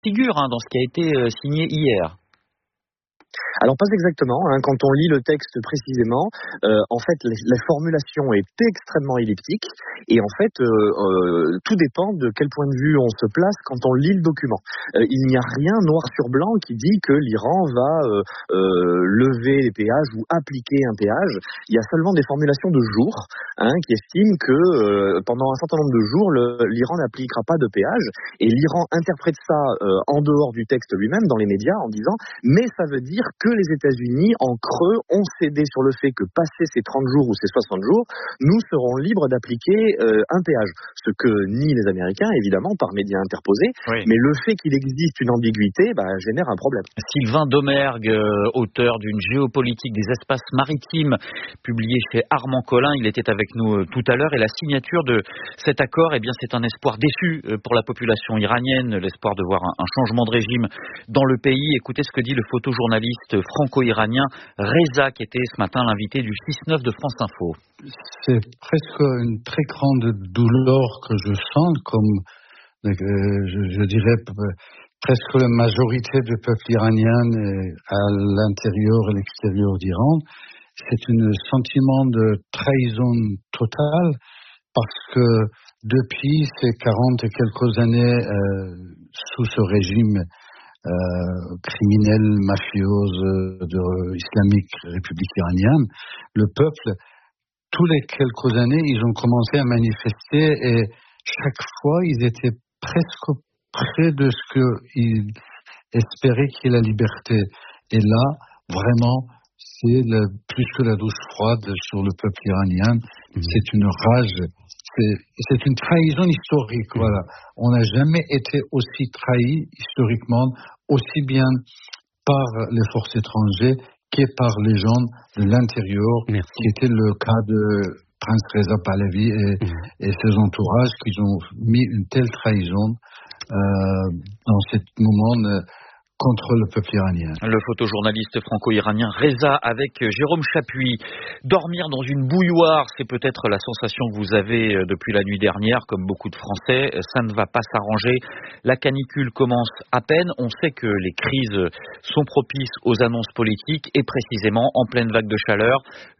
figure dans ce qui a été signé hier. Alors pas exactement, quand on lit le texte précisément, en fait la formulation est extrêmement elliptique et en fait tout dépend de quel point de vue on se place quand on lit le document. Il n'y a rien noir sur blanc qui dit que l'Iran va lever les péages ou appliquer un péage. Il y a seulement des formulations de jours qui estiment que pendant un certain nombre de jours l'Iran n'appliquera pas de péage et l'Iran interprète ça en dehors du texte lui-même dans les médias en disant mais ça veut dire que les États-Unis, en creux, ont cédé sur le fait que passé ces 30 jours ou ces 60 jours, nous serons libres d'appliquer un péage. Ce que nient les Américains, évidemment, par médias interposés. Oui. Mais le fait qu'il existe une ambiguïté génère un problème. Sylvain Domergue, auteur d'une géopolitique des espaces maritimes, publié chez Armand Collin, il était avec nous tout à l'heure. Et la signature de cet accord, c'est un espoir déçu pour la population iranienne, l'espoir de voir un changement de régime dans le pays. Écoutez ce que dit le photojournaliste franco-iranien Reza, qui était ce matin l'invité du 6-9 de France Info. C'est presque une très grande douleur que je sens, comme je dirais presque la majorité du peuple iranien à l'intérieur et l'extérieur d'Iran. C'est un sentiment de trahison totale parce que depuis ces 40 et quelques années sous ce régime criminel, mafiose islamique République iranienne, le peuple, tous les quelques années, ils ont commencé à manifester et chaque fois, ils étaient presque près de ce qu'ils espéraient qu'il y ait la liberté. Et là, vraiment, c'est plus que la douche froide sur le peuple iranien. C'est une rage. C'est une trahison historique, voilà. On n'a jamais été aussi trahi historiquement, aussi bien par les forces étrangères que par les gens de l'intérieur, qui était le cas de Prince Reza Pahlavi et ses entourages qui ont mis une telle trahison dans ce moment contre le peuple iranien. Le photojournaliste franco-iranien Reza avec Jérôme Chapuis. Dormir dans une bouilloire, c'est peut-être la sensation que vous avez depuis la nuit dernière, comme beaucoup de Français. Ça ne va pas s'arranger. La canicule commence à peine. On sait que les crises sont propices aux annonces politiques et précisément en pleine vague de chaleur,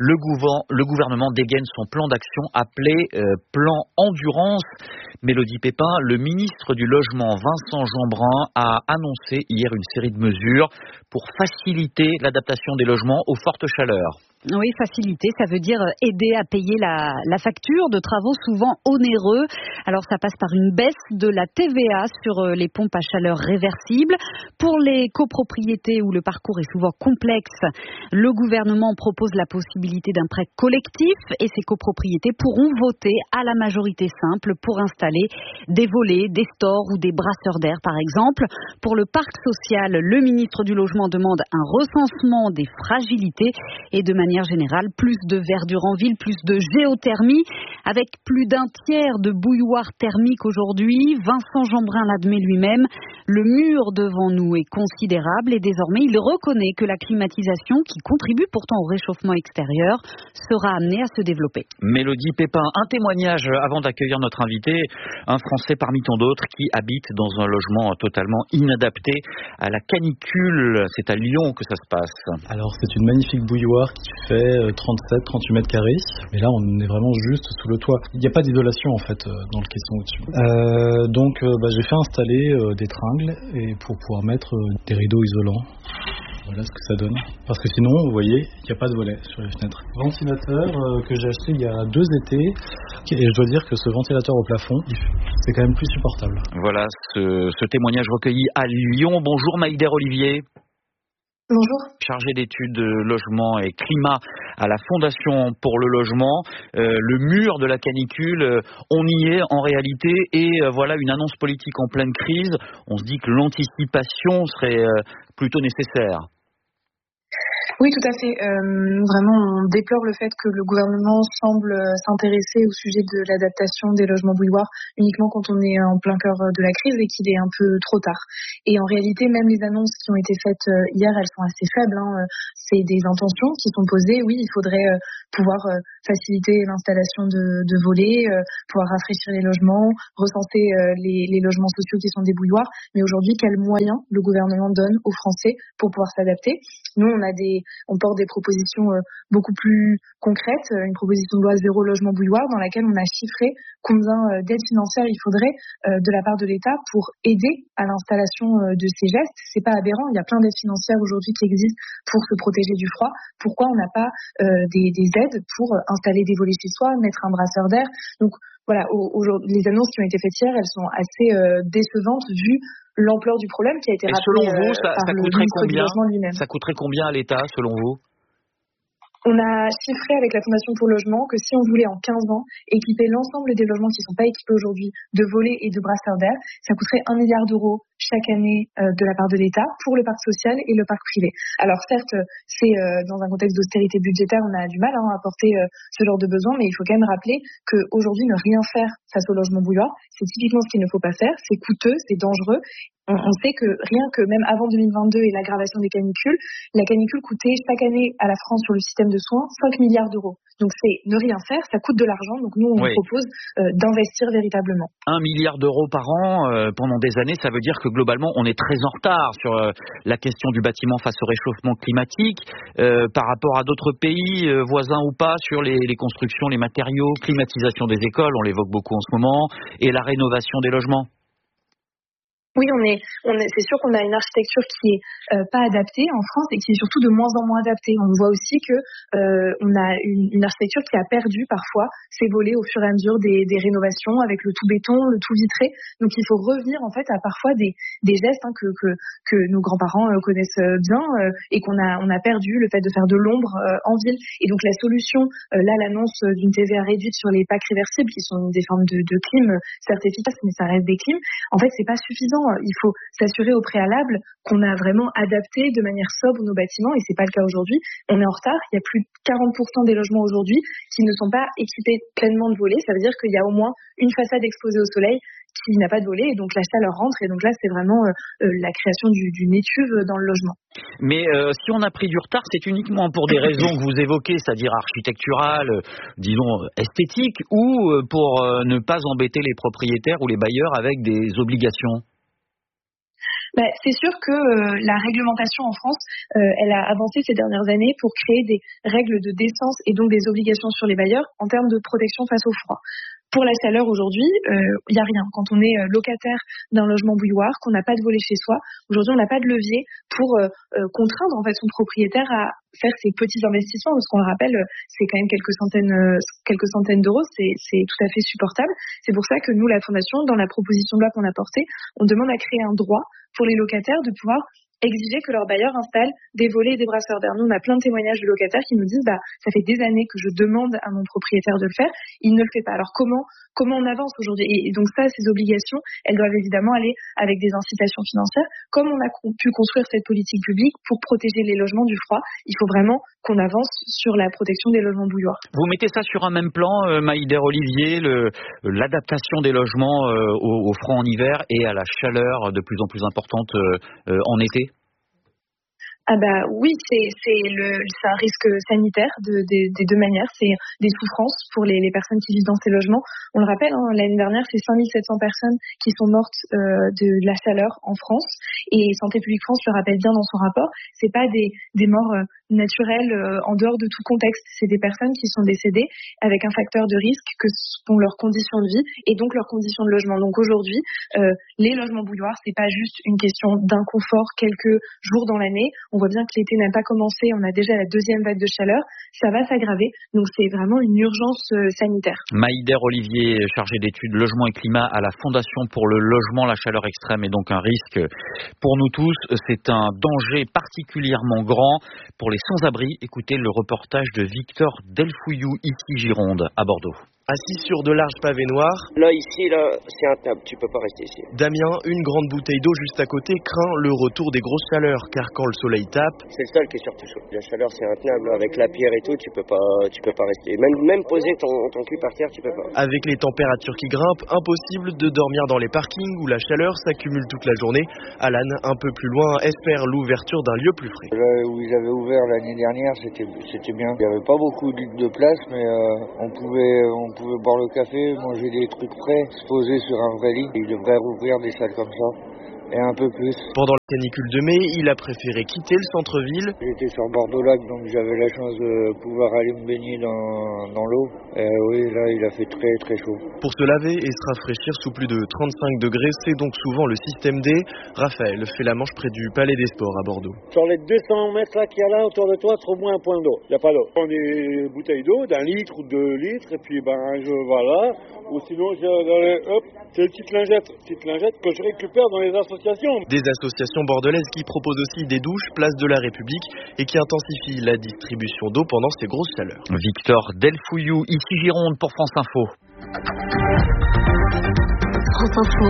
le gouvernement dégaine son plan d'action appelé plan Endurance. Mélodie Pépin, le ministre du Logement Vincent Jeanbrun a annoncé hier une série de mesures pour faciliter l'adaptation des logements aux fortes chaleurs. Oui, faciliter, ça veut dire aider à payer la facture de travaux souvent onéreux. Alors ça passe par une baisse de la TVA sur les pompes à chaleur réversibles. Pour les copropriétés où le parcours est souvent complexe, le gouvernement propose la possibilité d'un prêt collectif et ces copropriétés pourront voter à la majorité simple pour installer des volets, des stores ou des brasseurs d'air par exemple. Pour le parc social, le ministre du Logement demande un recensement des fragilités et de manière générale, plus de verdure en ville, plus de géothermie, avec plus d'un tiers de bouilloires thermiques aujourd'hui. Vincent Jeanbrun l'admet lui-même. Le mur devant nous est considérable et désormais il reconnaît que la climatisation, qui contribue pourtant au réchauffement extérieur, sera amenée à se développer. Mélodie Pépin, un témoignage avant d'accueillir notre invité, un Français parmi tant d'autres qui habite dans un logement totalement inadapté à la canicule. C'est à Lyon que ça se passe. Alors c'est une magnifique bouilloire qui fait 37-38 mètres carrés, mais là on est vraiment juste sous le toit. Il n'y a pas d'isolation en fait dans le caisson au-dessus. Donc j'ai fait installer des tringles et pour pouvoir mettre des rideaux isolants. Voilà ce que ça donne. Parce que sinon, vous voyez, il n'y a pas de volet sur les fenêtres. Ventilateur que j'ai acheté il y a 2 étés. Et je dois dire que ce ventilateur au plafond, c'est quand même plus supportable. Voilà ce témoignage recueilli à Lyon. Bonjour Maïder Olivier. Bonjour. Chargé d'études logement et climat à la Fondation pour le logement. Le mur de la canicule, on y est en réalité et voilà une annonce politique en pleine crise. On se dit que l'anticipation serait plutôt nécessaire. Oui, tout à fait. Vraiment, on déplore le fait que le gouvernement semble s'intéresser au sujet de l'adaptation des logements bouilloires uniquement quand on est en plein cœur de la crise et qu'il est un peu trop tard. Et en réalité, même les annonces qui ont été faites hier, elles sont assez faibles. C'est des intentions qui sont posées. Oui, il faudrait pouvoir faciliter l'installation de volets, pouvoir rafraîchir les logements, recenser les logements sociaux qui sont des bouilloires. Mais aujourd'hui, quels moyens le gouvernement donne aux Français pour pouvoir s'adapter? Nous, on porte des propositions beaucoup plus concrètes, une proposition de loi zéro logement bouilloire dans laquelle on a chiffré combien d'aides financières il faudrait de la part de l'État pour aider à l'installation de ces gestes. C'est pas aberrant, il y a plein d'aides financières aujourd'hui qui existent pour se protéger du froid. Pourquoi on n'a pas des aides pour installer des volets chez soi, mettre un brasseur d'air? Donc voilà, les annonces qui ont été faites hier, elles sont assez décevantes vu l'ampleur du problème qui a été rappelé selon vous, par le ministre du Logement lui-même. Ça coûterait combien à l'État, selon vous? On a chiffré avec la Fondation pour le logement que si on voulait en 15 ans équiper l'ensemble des logements qui ne sont pas équipés aujourd'hui de volets et de brasseurs d'air, ça coûterait 1 milliard d'euros chaque année de la part de l'État pour le parc social et le parc privé. Alors certes, c'est dans un contexte d'austérité budgétaire, on a du mal à apporter ce genre de besoin, mais il faut quand même rappeler qu'aujourd'hui, ne rien faire face au logement bouilloire, c'est typiquement ce qu'il ne faut pas faire, c'est coûteux, c'est dangereux. On sait que rien que même avant 2022 et l'aggravation des canicules, la canicule coûtait chaque année à la France sur le système de soins 5 milliards d'euros. Donc c'est ne rien faire, ça coûte de l'argent. Donc nous, on vous propose d'investir véritablement. 1 milliard d'euros par an pendant des années, ça veut dire que globalement, on est très en retard sur la question du bâtiment face au réchauffement climatique par rapport à d'autres pays, voisins ou pas, sur les constructions, les matériaux, climatisation des écoles, on l'évoque beaucoup en ce moment, et la rénovation des logements. Oui, c'est sûr qu'on a une architecture qui est pas adaptée en France et qui est surtout de moins en moins adaptée. On voit aussi que on a une architecture qui a perdu parfois ses volets au fur et à mesure des rénovations avec le tout béton, le tout vitré. Donc il faut revenir en fait à parfois des gestes que nos grands-parents connaissent bien et qu'on a perdu, le fait de faire de l'ombre en ville. Et donc la solution, là l'annonce d'une TVA réduite sur les packs réversibles qui sont des formes de clim certes efficaces, mais ça reste des clims. En fait, c'est pas suffisant. Il faut s'assurer au préalable qu'on a vraiment adapté de manière sobre nos bâtiments et c'est pas le cas aujourd'hui. On est en retard. Il y a plus de 40% des logements aujourd'hui qui ne sont pas équipés pleinement de volets. Ça veut dire qu'il y a au moins une façade exposée au soleil qui n'a pas de volet et donc la chaleur rentre et donc là c'est vraiment la création d'une étuve dans le logement. Mais si on a pris du retard, c'est uniquement pour des raisons que vous évoquez, c'est-à-dire architecturales, disons esthétiques, ou pour ne pas embêter les propriétaires ou les bailleurs avec des obligations? C'est sûr que la réglementation en France, elle a avancé ces dernières années pour créer des règles de décence et donc des obligations sur les bailleurs en termes de protection face au froid. Pour la chaleur aujourd'hui, il n'y a rien. Quand on est locataire d'un logement bouilloire, qu'on n'a pas de volet chez soi, aujourd'hui on n'a pas de levier pour contraindre en fait son propriétaire à faire ces petits investissements, parce qu'on le rappelle, c'est quand même quelques centaines d'euros, c'est tout à fait supportable. C'est pour ça que nous, la Fondation, dans la proposition de loi qu'on a portée, on demande à créer un droit pour les locataires de pouvoir exiger que leur bailleur installe des volets et des brasseurs d'air. Nous, on a plein de témoignages de locataires qui nous disent ça fait des années que je demande à mon propriétaire de le faire, il ne le fait pas. Alors comment on avance aujourd'hui? Et donc ça, ces obligations, elles doivent évidemment aller avec des incitations financières. Comme on a pu construire cette politique publique pour protéger les logements du froid, il faut vraiment qu'on avance sur la protection des logements bouilloires. Vous mettez ça sur un même plan, Maïder Olivier, l'adaptation des logements au froid en hiver et à la chaleur de plus en plus importante en été? Oui, c'est un risque sanitaire des deux manières. C'est des souffrances pour les personnes qui vivent dans ces logements. On le rappelle, l'année dernière, c'est 5700 personnes qui sont mortes de la chaleur en France. Et Santé publique France le rappelle bien dans son rapport. C'est pas des morts naturelles en dehors de tout contexte. C'est des personnes qui sont décédées avec un facteur de risque que sont leurs conditions de vie et donc leurs conditions de logement. Donc aujourd'hui, les logements bouilloires, c'est pas juste une question d'inconfort quelques jours dans l'année. On voit bien que l'été n'a pas commencé, on a déjà la deuxième vague de chaleur, ça va s'aggraver, donc c'est vraiment une urgence sanitaire. Maïder Olivier, chargé d'études logement et climat à la Fondation pour le logement, la chaleur extrême est donc un risque pour nous tous, c'est un danger particulièrement grand pour les sans-abri. Écoutez le reportage de Victor Delfouillou, ici Gironde, à Bordeaux. assis sur de larges pavés noirs. Là, c'est intenable, tu peux pas rester ici. Damien, une grande bouteille d'eau juste à côté, craint le retour des grosses chaleurs, car quand le soleil tape... C'est le sol qui est surtout chaud. La chaleur, c'est intenable. Avec la pierre et tout, tu peux pas rester. Même poser ton cul par terre, tu peux pas. Avec les températures qui grimpent, impossible de dormir dans les parkings où la chaleur s'accumule toute la journée. Alan, un peu plus loin, espère l'ouverture d'un lieu plus frais. Là où ils avaient ouvert l'année dernière, c'était bien. Il n'y avait pas beaucoup de place, mais on pouvait boire le café, manger des trucs frais, se poser sur un vrai lit. Ils devraient rouvrir des salles comme ça, et un peu plus. Pendant la canicule de mai, il a préféré quitter le centre-ville. J'étais sur Bordeaux-Lac, donc j'avais la chance de pouvoir aller me baigner dans l'eau. Et oui, là, il a fait très très chaud. Pour se laver et se rafraîchir sous plus de 35 degrés, c'est donc souvent le système D. Raphaël fait la manche près du Palais des Sports à Bordeaux. Sur les 200 mètres là qu'il y a là autour de toi, c'est au moins un point d'eau. Il n'y a pas d'eau. On des bouteilles d'eau d'1 litre ou 2 litres, et puis voilà. Ou sinon, c'est une petite lingette que je récupère dans les associations. Des associations bordelaises qui proposent aussi des douches place de la République et qui intensifient la distribution d'eau pendant ces grosses chaleurs. Victor Delfouillou, ici Gironde pour France Info. France Info,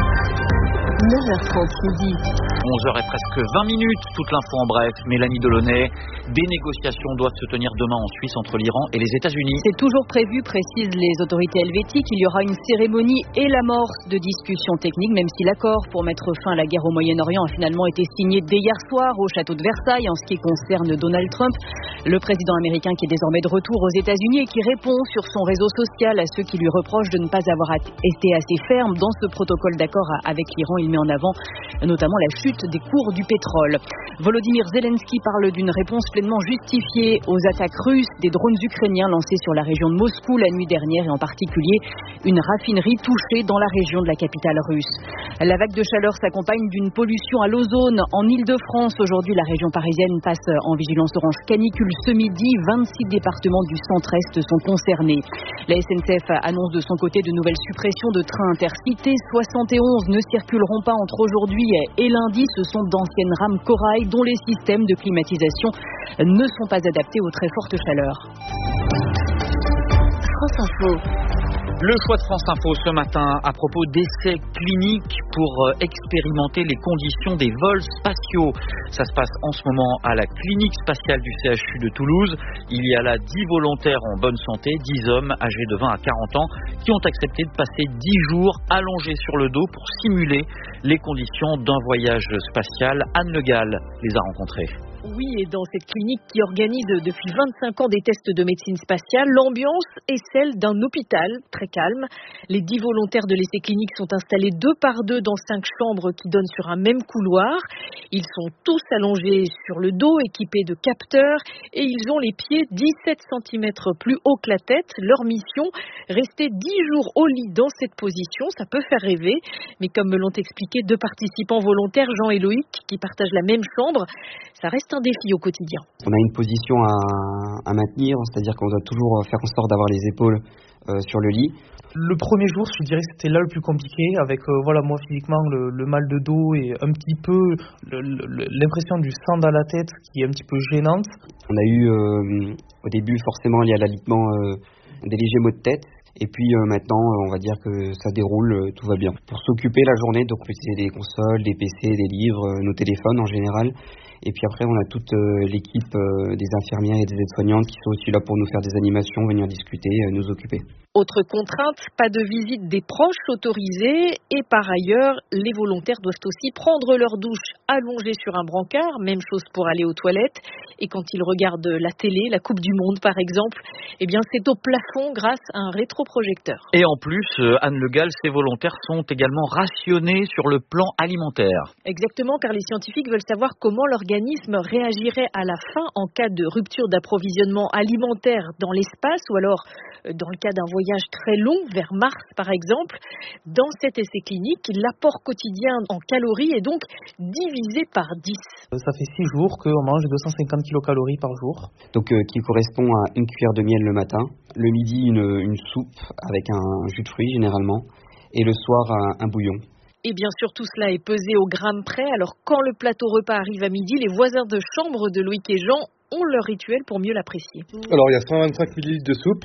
9h30 midi. 11h et presque 20 minutes, toute l'info en bref. Mélanie Delaunay, des négociations doivent se tenir demain en Suisse entre l'Iran et les États-Unis. C'est toujours prévu, précisent les autorités helvétiques. Il y aura une cérémonie et l'amorce de discussions techniques, même si l'accord pour mettre fin à la guerre au Moyen-Orient a finalement été signé dès hier soir au château de Versailles en ce qui concerne Donald Trump, le président américain qui est désormais de retour aux États-Unis et qui répond sur son réseau social à ceux qui lui reprochent de ne pas avoir été assez ferme dans ce protocole d'accord avec l'Iran. Il met en avant notamment la chute des cours du pétrole. Volodymyr Zelensky parle d'une réponse pleinement justifiée aux attaques russes des drones ukrainiens lancés sur la région de Moscou la nuit dernière et en particulier une raffinerie touchée dans la région de la capitale russe. La vague de chaleur s'accompagne d'une pollution à l'ozone en Île-de-France. Aujourd'hui, la région parisienne passe en vigilance orange canicule ce midi. 26 départements du centre-est sont concernés. La SNCF annonce de son côté de nouvelles suppressions de trains intercités. 71 ne circuleront pas entre aujourd'hui et lundi. Ce sont d'anciennes rames corail dont les systèmes de climatisation ne sont pas adaptés aux très fortes chaleurs. France Info. Le choix de France Info ce matin à propos d'essais cliniques pour expérimenter les conditions des vols spatiaux. Ça se passe en ce moment à la clinique spatiale du CHU de Toulouse. Il y a là 10 volontaires en bonne santé, 10 hommes âgés de 20 à 40 ans qui ont accepté de passer 10 jours allongés sur le dos pour simuler les conditions d'un voyage spatial. Anne Le Gall les a rencontrés. Oui, et dans cette clinique qui organise depuis 25 ans des tests de médecine spatiale, l'ambiance est celle d'un hôpital très calme. Les 10 volontaires de l'essai clinique sont installés 2 par 2 dans 5 chambres qui donnent sur un même couloir. Ils sont tous allongés sur le dos, équipés de capteurs, et ils ont les pieds 17 cm plus haut que la tête. Leur mission, rester 10 jours au lit dans cette position. Ça peut faire rêver, mais comme me l'ont expliqué 2 participants volontaires, Jean et Loïc, qui partagent la même chambre, ça reste un défi au quotidien. On a une position à maintenir, c'est-à-dire qu'on doit toujours faire en sorte d'avoir les épaules sur le lit. Le premier jour, je dirais que c'était là le plus compliqué, avec moi physiquement le mal de dos et un petit peu l'impression du sang dans la tête qui est un petit peu gênante. On a eu au début forcément lié à l'alitement des légers maux de tête. Et puis maintenant, on va dire que ça déroule, tout va bien. Pour s'occuper la journée, donc on peut utiliser des consoles, des PC, des livres, nos téléphones en général. Et puis après, on a toute l'équipe des infirmières et des aides-soignantes qui sont aussi là pour nous faire des animations, venir discuter, nous occuper. Autre contrainte, pas de visite des proches autorisée. Et par ailleurs, les volontaires doivent aussi prendre leur douche allongés sur un brancard. Même chose pour aller aux toilettes. Et quand ils regardent la télé, la Coupe du Monde par exemple, eh bien c'est au plafond grâce à un rétroprojecteur. Et en plus, Anne Le Gall, ces volontaires sont également rationnés sur le plan alimentaire. Exactement, car les scientifiques veulent savoir comment l'organisme réagirait à la faim en cas de rupture d'approvisionnement alimentaire dans l'espace ou alors dans le cas d'un voyage très long vers Mars par exemple. Dans cet essai clinique, l'apport quotidien en calories est donc divisé par 10. Ça fait 6 jours qu'on mange 250 kilocalories par jour. Donc qui correspond à une cuillère de miel le matin, le midi une soupe avec un jus de fruits généralement et le soir un bouillon. Et bien sûr, tout cela est pesé au gramme près. Alors, quand le plateau repas arrive à midi, les voisins de chambre de Loïc et Jean ont leur rituel pour mieux l'apprécier. Alors, il y a 125 ml de soupe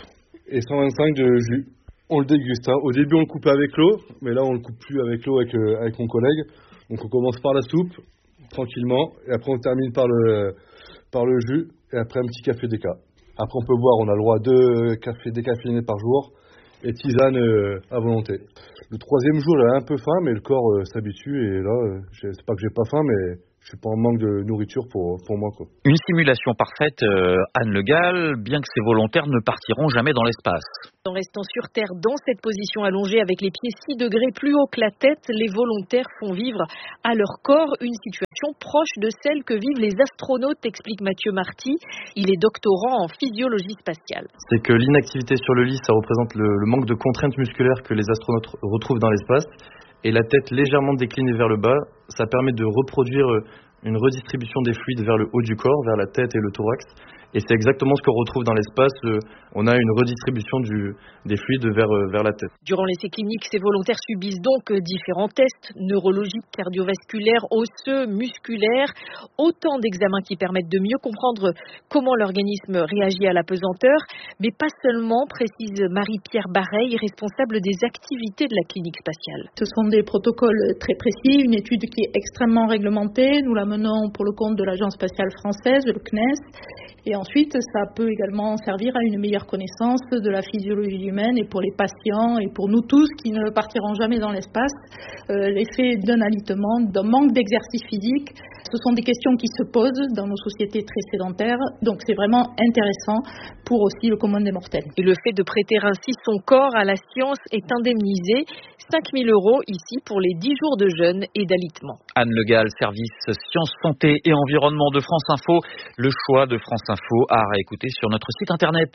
et 125 de jus. On le déguste. Au début, on le coupait avec l'eau, mais là, on le coupe plus avec l'eau avec mon collègue. Donc, on commence par la soupe, tranquillement, et après, on termine par le jus, et après, un petit café déca. Après, on peut boire, on a le droit de café décaféiné par jour, et tisane à volonté. Le troisième jour, j'avais un peu faim, mais le corps s'habitue, et là, c'est pas que j'ai pas faim, mais je suis pas en manque de nourriture pour moi, quoi. Une simulation parfaite, Anne Le Gall, bien que ces volontaires ne partiront jamais dans l'espace. En restant sur Terre dans cette position allongée avec les pieds 6 degrés plus haut que la tête, les volontaires font vivre à leur corps une situation proche de celle que vivent les astronautes, explique Mathieu Marty. Il est doctorant en physiologie spatiale. C'est que l'inactivité sur le lit, ça représente le manque de contraintes musculaires que les astronautes retrouvent dans l'espace. Et la tête légèrement déclinée vers le bas, ça permet de reproduire une redistribution des fluides vers le haut du corps, vers la tête et le thorax. Et c'est exactement ce qu'on retrouve dans l'espace. On a une redistribution des fluides vers la tête. Durant l'essai clinique, ces volontaires subissent donc différents tests neurologiques, cardiovasculaires, osseux, musculaires. Autant d'examens qui permettent de mieux comprendre comment l'organisme réagit à la pesanteur. Mais pas seulement, précise Marie-Pierre Bareil, responsable des activités de la clinique spatiale. Ce sont des protocoles très précis, une étude qui est extrêmement réglementée. Nous la menons pour le compte de l'Agence spatiale française, le CNES. Et ensuite, ça peut également servir à une meilleure connaissance de la physiologie humaine et pour les patients et pour nous tous qui ne partiront jamais dans l'espace, l'effet d'un alitement, d'un manque d'exercice physique, ce sont des questions qui se posent dans nos sociétés très sédentaires, donc c'est vraiment intéressant pour aussi le commun des mortels. Et le fait de prêter ainsi son corps à la science est indemnisé, 5 000 € ici pour les 10 jours de jeûne et d'alitement. Anne Le Gall, service Sciences, Santé et Environnement de France Info, le choix de France Info à réécouter sur notre site internet.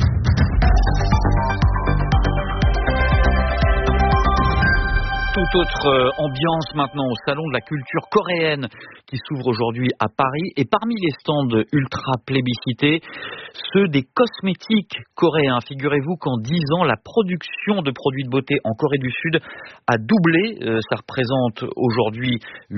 Toute autre ambiance maintenant au salon de la culture coréenne qui s'ouvre aujourd'hui à Paris. Et parmi les stands ultra plébiscités, ceux des cosmétiques coréens. Figurez-vous qu'en 10 ans, la production de produits de beauté en Corée du Sud a doublé. Ça représente aujourd'hui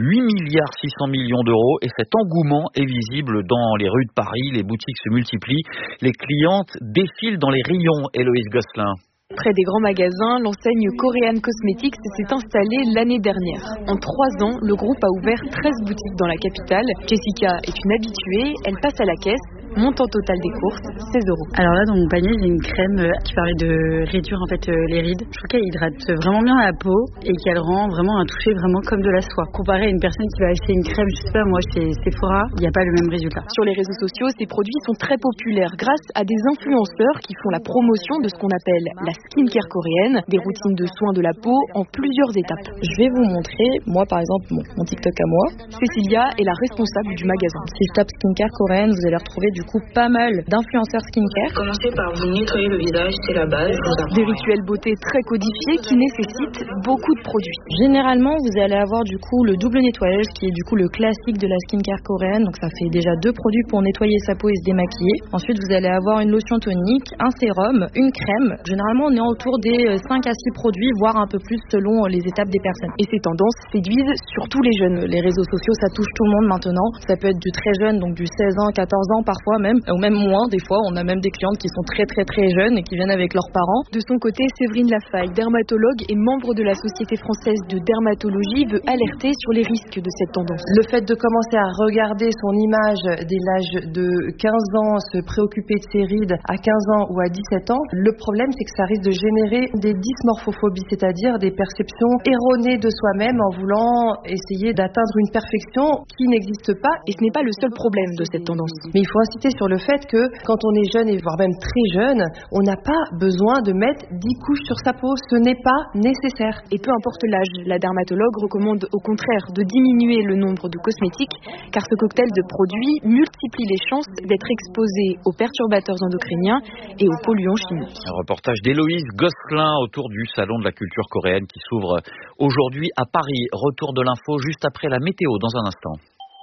8,6 milliards d'euros. Et cet engouement est visible dans les rues de Paris. Les boutiques se multiplient. Les clientes défilent dans les rayons. Héloïse Gosselin. Près des grands magasins, l'enseigne Korean Cosmetics s'est installée l'année dernière. En 3 ans, le groupe a ouvert 13 boutiques dans la capitale. Jessica est une habituée, elle passe à la caisse. Montant total des courses, 16 €. Alors là, dans mon panier, j'ai une crème qui permet de réduire en fait les rides. Je trouve qu'elle hydrate vraiment bien la peau et qu'elle rend vraiment un toucher vraiment comme de la soie. Comparé à une personne qui va acheter une crème, je sais pas, moi chez Sephora, il n'y a pas le même résultat. Sur les réseaux sociaux, ces produits sont très populaires grâce à des influenceurs qui font la promotion de ce qu'on appelle la skincare coréenne, des routines de soins de la peau en plusieurs étapes. Je vais vous montrer, moi par exemple, mon TikTok à moi. Cécilia est la responsable du magasin. Si je tape skincare coréenne, vous allez retrouver du coup pas mal d'influenceurs skincare. Commencez par vous nettoyer le visage, c'est la base. Des rituels beauté très codifiés qui nécessitent beaucoup de produits. Généralement, vous allez avoir du coup le double nettoyage qui est du coup le classique de la skincare coréenne. Donc ça fait déjà 2 produits pour nettoyer sa peau et se démaquiller. Ensuite, vous allez avoir une lotion tonique, un sérum, une crème. Généralement, on est autour des 5 à 6 produits, voire un peu plus selon les étapes des personnes. Et ces tendances séduisent surtout les jeunes. Les réseaux sociaux, ça touche tout le monde maintenant. Ça peut être du très jeune, donc du 16 ans, 14 ans parfois même, ou même moins des fois. On a même des clientes qui sont très très très jeunes et qui viennent avec leurs parents. De son côté, Séverine Lafaille, dermatologue et membre de la Société française de dermatologie, veut alerter sur les risques de cette tendance. Le fait de commencer à regarder son image dès l'âge de 15 ans, se préoccuper de ses rides à 15 ans ou à 17 ans, le problème c'est que ça risque de générer des dysmorphophobies, c'est-à-dire des perceptions erronées de soi-même en voulant essayer d'atteindre une perfection qui n'existe pas. Et ce n'est pas le seul problème de cette tendance. Mais il faut insister sur le fait que quand on est jeune et voire même très jeune, on n'a pas besoin de mettre 10 couches sur sa peau, ce n'est pas nécessaire. Et peu importe l'âge, la dermatologue recommande au contraire de diminuer le nombre de cosmétiques car ce cocktail de produits multiplie les chances d'être exposé aux perturbateurs endocriniens et aux polluants chimiques. Un reportage d'Héloïse Gosselin autour du salon de la culture coréenne qui s'ouvre aujourd'hui à Paris. Retour de l'info juste après la météo dans un instant.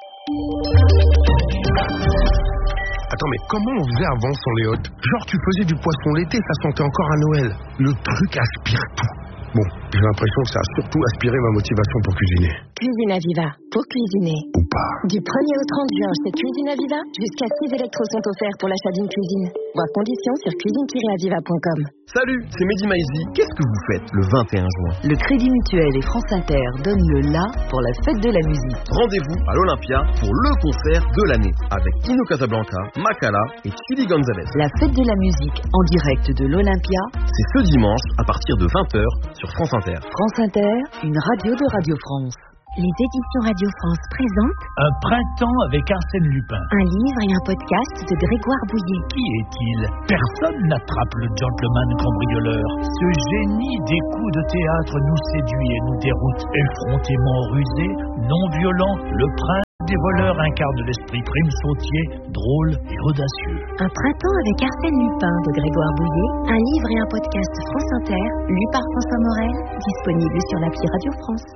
Attends, mais comment on faisait avant sans les hôtes? Genre, tu faisais du poisson l'été, ça sentait encore à Noël. Le truc aspire tout. Bon, j'ai l'impression que ça a surtout aspiré ma motivation pour cuisiner. Cuisine Aviva, pour cuisiner. pas. Du 1er au 30 juin chez Cuisine Aviva, jusqu'à 6 électros sont offerts pour l'achat d'une cuisine. Voir conditions sur cuisine-aviva.com. Salut, c'est Mehdi Maizi. Qu'est-ce que vous faites le 21 juin? Le Crédit Mutuel et France Inter donnent le la pour la fête de la musique. Rendez-vous à l'Olympia pour le concert de l'année avec Tino Casablanca, Makala et Chili Gonzalez. La fête de la musique en direct de l'Olympia, c'est ce dimanche à partir de 20h sur France Inter. France Inter, une radio de Radio France. Les éditions Radio France présentent Un printemps avec Arsène Lupin. Un livre et un podcast de Grégoire Bouillet. Qui est-il? Personne n'attrape le gentleman cambrioleur. Ce génie des coups de théâtre nous séduit et nous déroute. Effrontément rusé, non violent, le prince des voleurs incarne l'esprit Prime Sautier, drôle et audacieux. Un printemps avec Arsène Lupin de Grégoire Bouillet. Un livre et un podcast France Inter, lu par François Morel, disponible sur l'appli Radio France.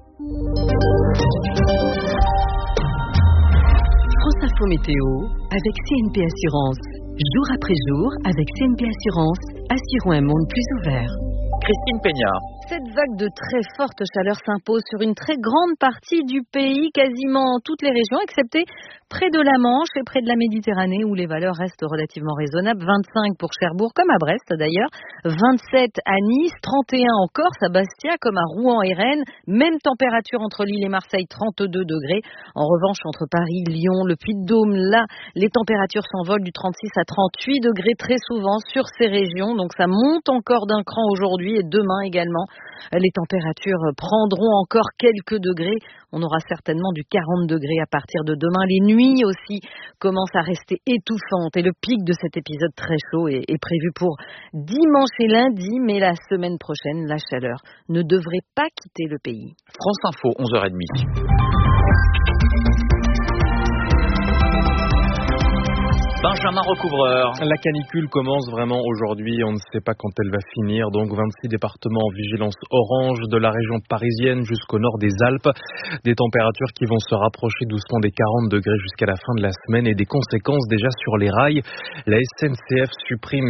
France Info Météo avec CNP Assurance. Jour après jour, avec CNP Assurance, assurons un monde plus ouvert. Christine Peña. Cette vague de très forte chaleur s'impose sur une très grande partie du pays, quasiment toutes les régions, excepté près de la Manche et près de la Méditerranée, où les valeurs restent relativement raisonnables. 25 pour Cherbourg, comme à Brest d'ailleurs, 27 à Nice, 31 en Corse, à Bastia, comme à Rouen et Rennes. Même température entre Lille et Marseille, 32 degrés. En revanche, entre Paris, Lyon, le Puy-de-Dôme, là, les températures s'envolent du 36 à 38 degrés très souvent sur ces régions. Donc ça monte encore d'un cran aujourd'hui et demain également. Les températures prendront encore quelques degrés. On aura certainement du 40 degrés à partir de demain. Les nuits aussi commencent à rester étouffantes. Et le pic de cet épisode très chaud est prévu pour dimanche et lundi. Mais la semaine prochaine, la chaleur ne devrait pas quitter le pays. France Info, 11h30. Benjamin Recouvreur. La canicule commence vraiment aujourd'hui, on ne sait pas quand elle va finir, donc 26 départements en vigilance orange de la région parisienne jusqu'au nord des Alpes. Des températures qui vont se rapprocher doucement des 40 degrés jusqu'à la fin de la semaine et des conséquences déjà sur les rails. La SNCF supprime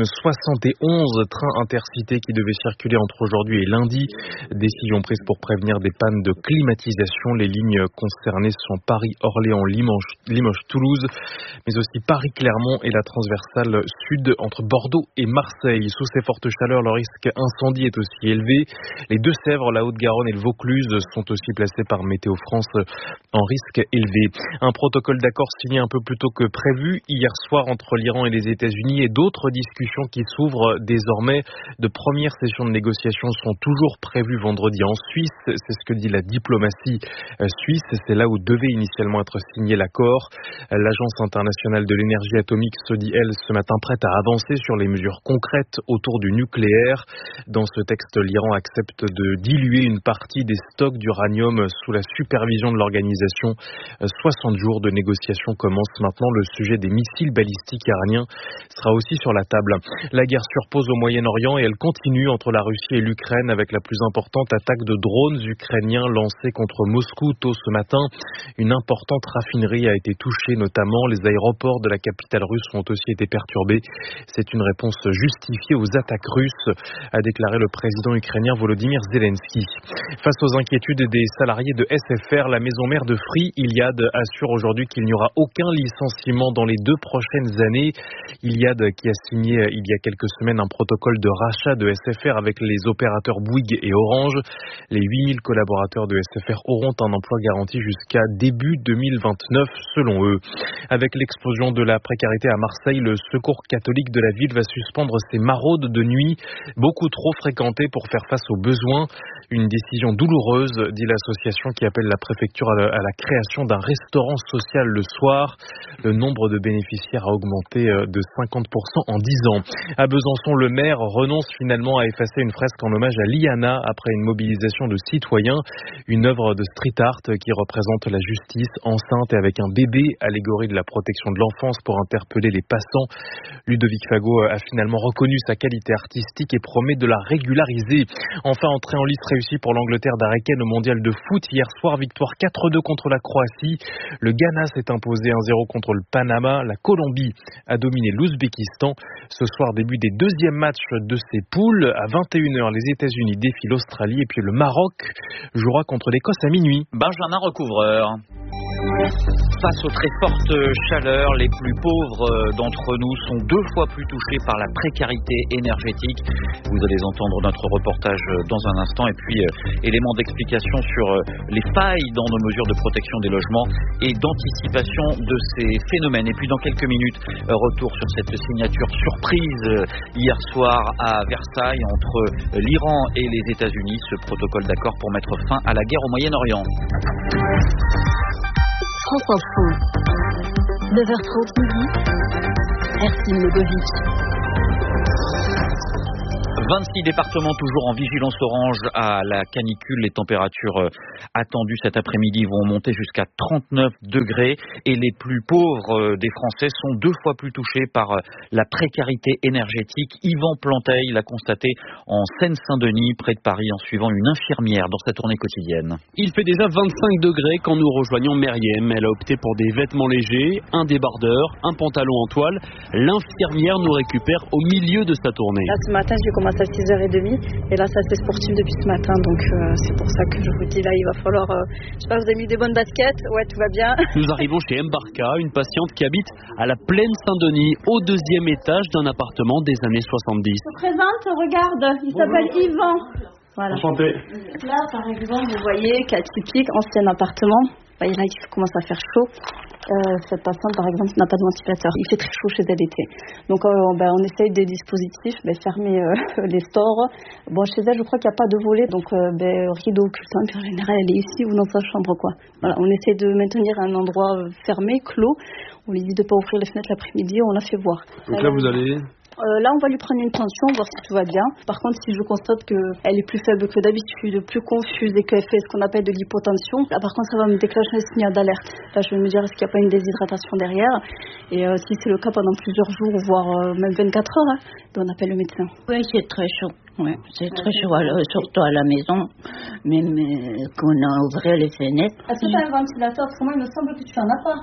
71 trains intercités qui devaient circuler entre aujourd'hui et lundi. Décision prise pour prévenir des pannes de climatisation. Les lignes concernées sont Paris-Orléans, Limoges-Toulouse, mais aussi Paris-Clermont et la transversale sud entre Bordeaux et Marseille. Sous ces fortes chaleurs, le risque incendie est aussi élevé. Les Deux-Sèvres, la Haute-Garonne et le Vaucluse sont aussi placés par Météo France en risque élevé. Un protocole d'accord signé un peu plus tôt que prévu hier soir entre l'Iran et les États-Unis et d'autres discussions qui s'ouvrent désormais. De premières sessions de négociations sont toujours prévues vendredi en Suisse. C'est ce que dit la diplomatie suisse. C'est là où devait initialement être signé l'accord. L'Agence internationale de l'énergie atomique se dit, elle, ce matin prête à avancer sur les mesures concrètes autour du nucléaire. Dans ce texte, l'Iran accepte de diluer une partie des stocks d'uranium sous la supervision de l'organisation. 60 jours de négociations commencent maintenant. Le sujet des missiles balistiques iraniens sera aussi sur la table. La guerre surpose au Moyen-Orient et elle continue entre la Russie et l'Ukraine avec la plus importante attaque de drones ukrainiens lancée contre Moscou tôt ce matin. Une importante raffinerie a été touchée, notamment les aéroports de la capitale russes ont aussi été perturbés. C'est une réponse justifiée aux attaques russes, a déclaré le président ukrainien Volodymyr Zelensky. Face aux inquiétudes des salariés de SFR, la maison mère de Free, Iliad, assure aujourd'hui qu'il n'y aura aucun licenciement dans les 2 prochaines années. Iliad qui a signé il y a quelques semaines un protocole de rachat de SFR avec les opérateurs Bouygues et Orange. Les 8000 collaborateurs de SFR auront un emploi garanti jusqu'à début 2029 selon eux. Avec l'explosion de la précarité à Marseille, le secours catholique de la ville va suspendre ses maraudes de nuit, beaucoup trop fréquentées pour faire face aux besoins. Une décision douloureuse, dit l'association qui appelle la préfecture à la création d'un restaurant social le soir. Le nombre de bénéficiaires a augmenté de 50% en 10 ans. À Besançon, le maire renonce finalement à effacer une fresque en hommage à Liana après une mobilisation de citoyens. Une œuvre de street art qui représente la justice enceinte et avec un bébé, allégorie de la protection de l'enfance pour interpeller les passants. Ludovic Fago a finalement reconnu sa qualité artistique et promet de la régulariser. Enfin, entrée en lice réussie pour l'Angleterre d'Harry Kane au mondial de foot. Hier soir, victoire 4-2 contre la Croatie. Le Ghana s'est imposé 1-0 contre le Panama. La Colombie a dominé l'Ouzbékistan. Ce soir, début des deuxièmes matchs de ces poules. À 21h, les États-Unis défient l'Australie et puis le Maroc jouera contre l'Écosse à minuit. Benjamin Recouvreur. Face aux très fortes chaleurs, les plus pauvres d'entre nous sont 2 fois plus touchés par la précarité énergétique. Vous allez entendre notre reportage dans un instant et puis éléments d'explication sur les failles dans nos mesures de protection des logements et d'anticipation de ces phénomènes. Et puis dans quelques minutes, retour sur cette signature surprise hier soir à Versailles entre l'Iran et les États-Unis, ce protocole d'accord pour mettre fin à la guerre au Moyen-Orient. France Info, 9h30 midi, Ercine Legovic. 26 départements toujours en vigilance orange à la canicule. Les températures attendues cet après-midi vont monter jusqu'à 39 degrés et les plus pauvres des Français sont 2 fois plus touchés par la précarité énergétique. Yvan Planteil l'a constaté en Seine-Saint-Denis, près de Paris, en suivant une infirmière dans sa tournée quotidienne. Il fait déjà 25 degrés quand nous rejoignons Meriem. Elle a opté pour des vêtements légers, un débardeur, un pantalon en toile. L'infirmière nous récupère au milieu de sa tournée. Là, ce matin, j'ai commencé à 6h30 et là, ça c'est sportif depuis ce matin. Donc, c'est pour ça que je vous dis, là, il va falloir... je sais pas, vous avez mis des bonnes baskets? Ouais, tout va bien. Nous arrivons chez Mbarka, une patiente qui habite à la Plaine Saint-Denis, au 2e étage d'un appartement des années 70. Je te présente, regarde, il s'appelle Yvan. Voilà. Enchanté. Là, par exemple, vous voyez, cas typique, ancien appartement. Il y en a qui commencent à faire chaud. Cette patiente, par exemple, n'a pas de ventilateur. Il fait très chaud chez elle l'été. Donc, on essaye des dispositifs, fermer les stores. Bon, chez elle, je crois qu'il n'y a pas de volet. Donc, rideau occultant. Puis, en général, elle est ici ou dans sa chambre, quoi. Voilà, on essaie de maintenir un endroit fermé, clos. On lui dit de ne pas ouvrir les fenêtres l'après-midi. On l'a fait voir. Donc là, vous allez... Là, on va lui prendre une tension, voir si tout va bien. Par contre, si je constate qu'elle est plus faible que d'habitude, plus confuse et qu'elle fait ce qu'on appelle de l'hypotension, là, par contre, ça va me déclencher un signal d'alerte. Là, je vais me dire, est-ce qu'il n'y a pas une déshydratation derrière? Et si c'est le cas pendant plusieurs jours, voire même 24 heures, on appelle le médecin. Oui, c'est très chaud. Oui, c'est très chaud, surtout à la maison, même qu'on a ouvert les fenêtres. Est-ce que tu as un ventilateur? Parce que moi, il me semble que tu n'en as pas.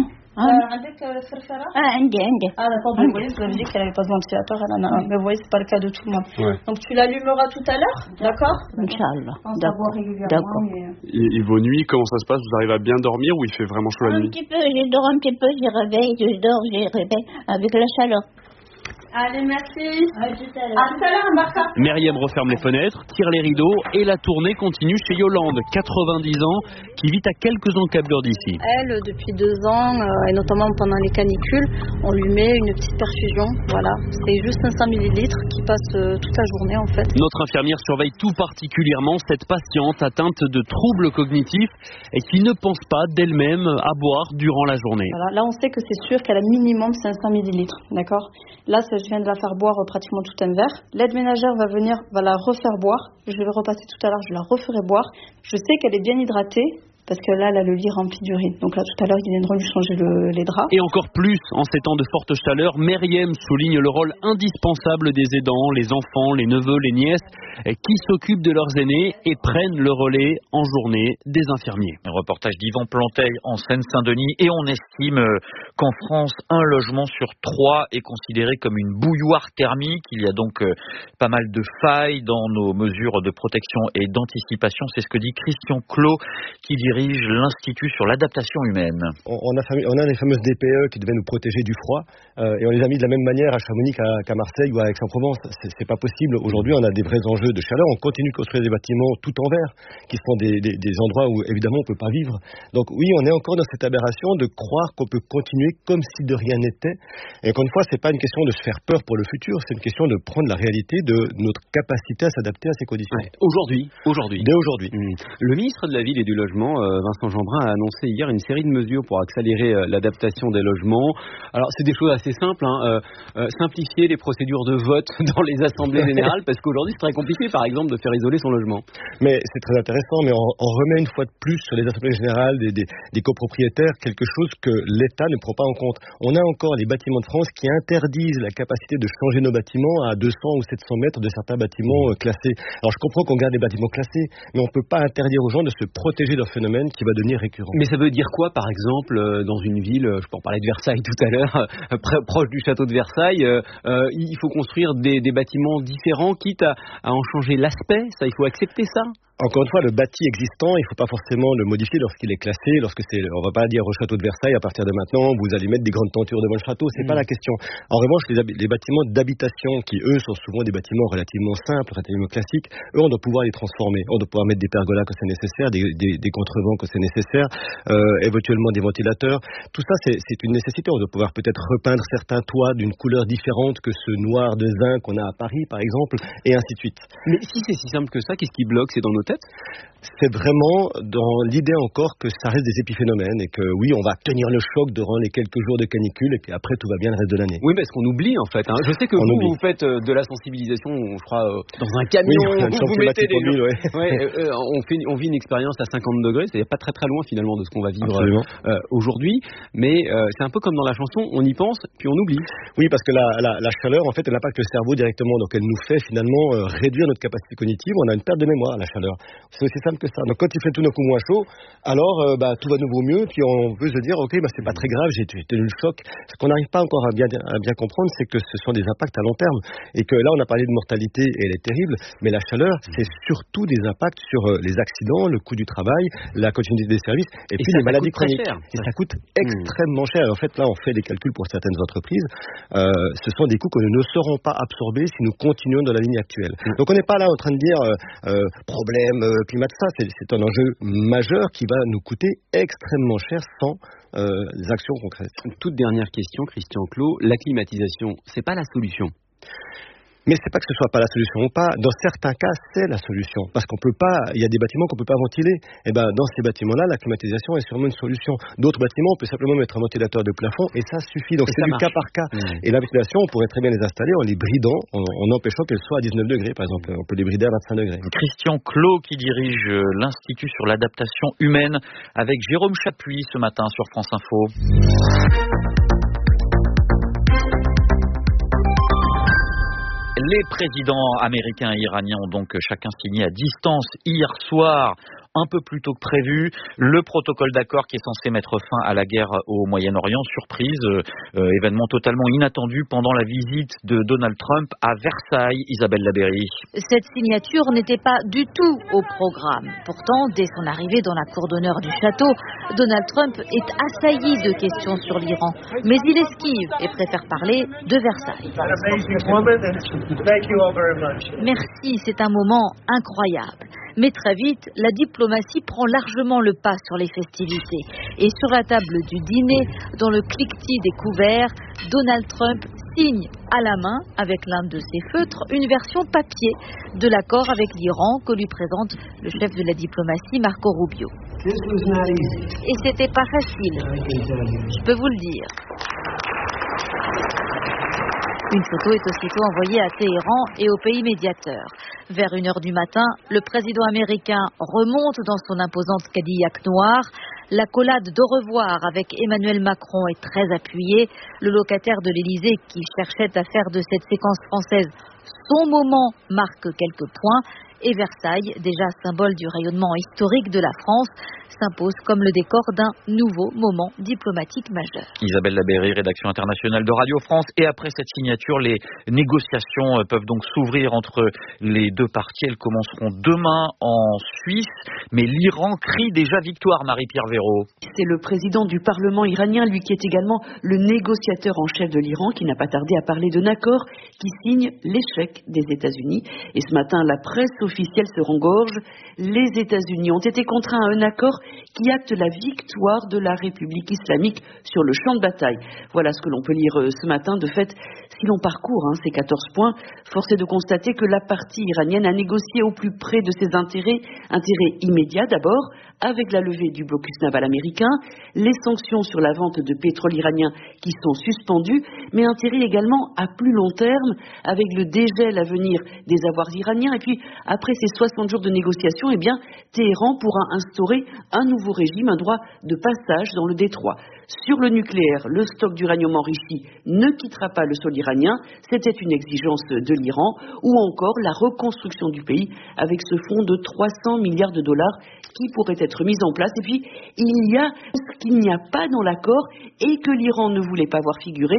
Avec Ferfera? Indi. D'accord, vous voyez, vous avez dit qu'elle n'avait pas de ventilateur, mais vous voyez, c'est pas le cas de tout le monde. Ouais. Donc tu l'allumeras tout à l'heure, d'accord? Inch'Allah. D'accord. Et vos nuits, comment ça se passe? Vous arrivez à bien dormir ou il fait vraiment chaud la nuit? Un petit peu, je dors un petit peu, je réveille, je dors, je réveille avec la chaleur. Allez, merci. À tout à l'heure, Mbarka. Meriem referme les fenêtres, tire les rideaux et la tournée continue chez Yolande, 90 ans, qui vit à quelques encablures d'ici. Elle, depuis 2 ans, et notamment pendant les canicules, on lui met une petite perfusion. Voilà, c'est juste 500 millilitres qui passe toute la journée en fait. Notre infirmière surveille tout particulièrement cette patiente atteinte de troubles cognitifs et qui ne pense pas d'elle-même à boire durant la journée. Voilà, là on sait que c'est sûr qu'elle a minimum 500 millilitres, d'accord? Là, je viens de la faire boire pratiquement tout un verre. L'aide ménagère va venir, va la refaire boire. Je vais repasser tout à l'heure, je la referai boire. Je sais qu'elle est bien hydratée. Parce que là, elle a le lit rempli d'urine. Donc là, tout à l'heure, ils viendront lui changer les draps. Et encore plus, en ces temps de forte chaleur, Meriem souligne le rôle indispensable des aidants, les enfants, les neveux, les nièces, qui s'occupent de leurs aînés et prennent le relais en journée des infirmiers. Un reportage d'Yvan Planteil en Seine-Saint-Denis. Et on estime qu'en France, un logement sur 3 est considéré comme une bouilloire thermique. Il y a donc pas mal de failles dans nos mesures de protection et d'anticipation. C'est ce que dit Christian Clot, qui dirige l'Institut sur l'adaptation humaine. On a les fameuses DPE qui devaient nous protéger du froid et on les a mis de la même manière à Chamonix qu'à Marseille ou à Aix-en-Provence. C'est pas possible. Aujourd'hui, on a des vrais enjeux de chaleur. On continue de construire des bâtiments tout en verre qui sont des endroits où évidemment on peut pas vivre. Donc oui, on est encore dans cette aberration de croire qu'on peut continuer comme si de rien n'était. Et encore une fois, c'est pas une question de se faire peur pour le futur, c'est une question de prendre la réalité de notre capacité à s'adapter à ces conditions. Ouais. Aujourd'hui. Dès aujourd'hui. Le ministre de la Ville et du Logement, Vincent Jeanbrun, a annoncé hier une série de mesures pour accélérer l'adaptation des logements. Alors, c'est des choses assez simples. Simplifier les procédures de vote dans les assemblées générales, parce qu'aujourd'hui, c'est très compliqué, par exemple, de faire isoler son logement. Mais c'est très intéressant, mais on remet une fois de plus sur les assemblées générales des copropriétaires quelque chose que l'État ne prend pas en compte. On a encore les bâtiments de France qui interdisent la capacité de changer nos bâtiments à 200 ou 700 mètres de certains bâtiments classés. Alors, je comprends qu'on garde les bâtiments classés, mais on ne peut pas interdire aux gens de se protéger d'un phénomène qui va devenir récurrent. Mais ça veut dire quoi, par exemple, dans une ville, je peux en parler de Versailles tout à l'heure, proche du château de Versailles, il faut construire des bâtiments différents, quitte à en changer l'aspect, ça, il faut accepter ça? Encore une fois, le bâti existant, il ne faut pas forcément le modifier lorsqu'il est classé, on ne va pas dire au château de Versailles, à partir de maintenant, vous allez mettre des grandes tentures devant le château, c'est pas la question. En revanche, les bâtiments d'habitation, qui eux sont souvent des bâtiments relativement simples, relativement classiques, eux, on doit pouvoir les transformer. On doit pouvoir mettre des pergolas quand c'est nécessaire, des contrevents quand c'est nécessaire, éventuellement des ventilateurs. Tout ça, c'est une nécessité. On doit pouvoir peut-être repeindre certains toits d'une couleur différente que ce noir de zinc qu'on a à Paris, par exemple, et ainsi de suite. Mais si c'est si simple que ça, qu'est-ce qui bloque? C'est dans nos têtes? C'est vraiment dans l'idée encore que ça reste des épiphénomènes et que oui, on va tenir le choc durant les quelques jours de canicule et qu'après tout va bien le reste de l'année. Oui, parce qu'on oublie en fait. Je sais que vous faites de la sensibilisation, je crois, dans un camion. Oui, vous mettez des mobile, on vit une expérience à 50 degrés, c'est pas très très loin finalement de ce qu'on va vivre aujourd'hui. Mais c'est un peu comme dans la chanson, on y pense puis on oublie. Oui, parce que la chaleur, en fait, elle impacte le cerveau directement, donc elle nous fait finalement réduire notre capacité cognitive. On a une perte de mémoire, la chaleur. C'est aussi simple que ça. Donc quand il fait tout d'un coup moins chaud, alors tout va de nouveau mieux, puis on peut se dire ok, c'est pas très grave, j'ai tenu le choc. Ce qu'on n'arrive pas encore à bien comprendre, c'est que ce sont des impacts à long terme et que là on a parlé de mortalité et elle est terrible, mais la chaleur c'est surtout des impacts sur les accidents, le coût du travail, la continuité des services et puis les maladies chroniques. Et ça coûte extrêmement cher. En fait là on fait des calculs pour certaines entreprises, ce sont des coûts que nous ne saurons pas absorber si nous continuons dans la ligne actuelle. Donc on n'est pas là en train de dire problème climat de ça, c'est un enjeu majeur qui va nous coûter extrêmement cher sans actions concrètes. Une toute dernière question, Christian Clot, la climatisation, c'est pas la solution? Mais c'est pas que ce soit pas la solution ou pas. Dans certains cas, c'est la solution. Parce qu'on peut pas, il y a des bâtiments qu'on peut pas ventiler. Et dans ces bâtiments-là, la climatisation est sûrement une solution. D'autres bâtiments, on peut simplement mettre un ventilateur de plafond et ça suffit. Donc c'est du cas par cas. Et la ventilation, on pourrait très bien les installer en les bridant, en empêchant qu'elles soient à 19 degrés, par exemple. On peut les brider à 25 degrés. Christian Clot qui dirige l'Institut sur l'adaptation humaine avec Jérôme Chapuis ce matin sur France Info. Les présidents américains et iraniens ont donc chacun signé à distance hier soir, un peu plus tôt que prévu, le protocole d'accord qui est censé mettre fin à la guerre au Moyen-Orient. Surprise, événement totalement inattendu pendant la visite de Donald Trump à Versailles. Isabelle Labeyrie. Cette signature n'était pas du tout au programme. Pourtant, dès son arrivée dans la cour d'honneur du château, Donald Trump est assailli de questions sur l'Iran. Mais il esquive et préfère parler de Versailles. Merci, c'est un moment incroyable. Mais très vite, la diplomatie prend largement le pas sur les festivités. Et sur la table du dîner, dans le cliquetis des couverts, Donald Trump signe à la main, avec l'un de ses feutres, une version papier de l'accord avec l'Iran que lui présente le chef de la diplomatie, Marco Rubio. Et c'était pas facile, je peux vous le dire. Une photo est aussitôt envoyée à Téhéran et au pays médiateur. Vers 1h du matin, le président américain remonte dans son imposante Cadillac noire. L'accolade d'au revoir avec Emmanuel Macron est très appuyée. Le locataire de l'Élysée, qui cherchait à faire de cette séquence française son moment, marque quelques points. Et Versailles, déjà symbole du rayonnement historique de la France, s'impose comme le décor d'un nouveau moment diplomatique majeur. Isabelle Labeyrie, rédaction internationale de Radio France. Et après cette signature, les négociations peuvent donc s'ouvrir entre les deux parties. Elles commenceront demain en Suisse. Mais l'Iran crie déjà victoire, Marie-Pierre Véraud. C'est le président du Parlement iranien, lui qui est également le négociateur en chef de l'Iran, qui n'a pas tardé à parler d'un accord qui signe l'échec des États-Unis. Et ce matin, la presse officielle se rengorge. Les États-Unis ont été contraints à un accord qui acte la victoire de la République islamique sur le champ de bataille. Voilà ce que l'on peut lire ce matin. De fait, si l'on parcourt ces 14 points, force est de constater que la partie iranienne a négocié au plus près de ses intérêts immédiats d'abord, avec la levée du blocus naval américain, les sanctions sur la vente de pétrole iranien qui sont suspendues, mais intérêt également à plus long terme, avec le dégel à venir des avoirs iraniens. Et puis, après ces 60 jours de négociations, Téhéran pourra instaurer un nouveau régime, un droit de passage dans le détroit. Sur le nucléaire, le stock d'uranium enrichi ne quittera pas le sol iranien, c'était une exigence de l'Iran, ou encore la reconstruction du pays avec ce fonds de 300 milliards de dollars qui pourrait être mis en place. Et puis, il y a ce qu'il n'y a pas dans l'accord et que l'Iran ne voulait pas voir figurer,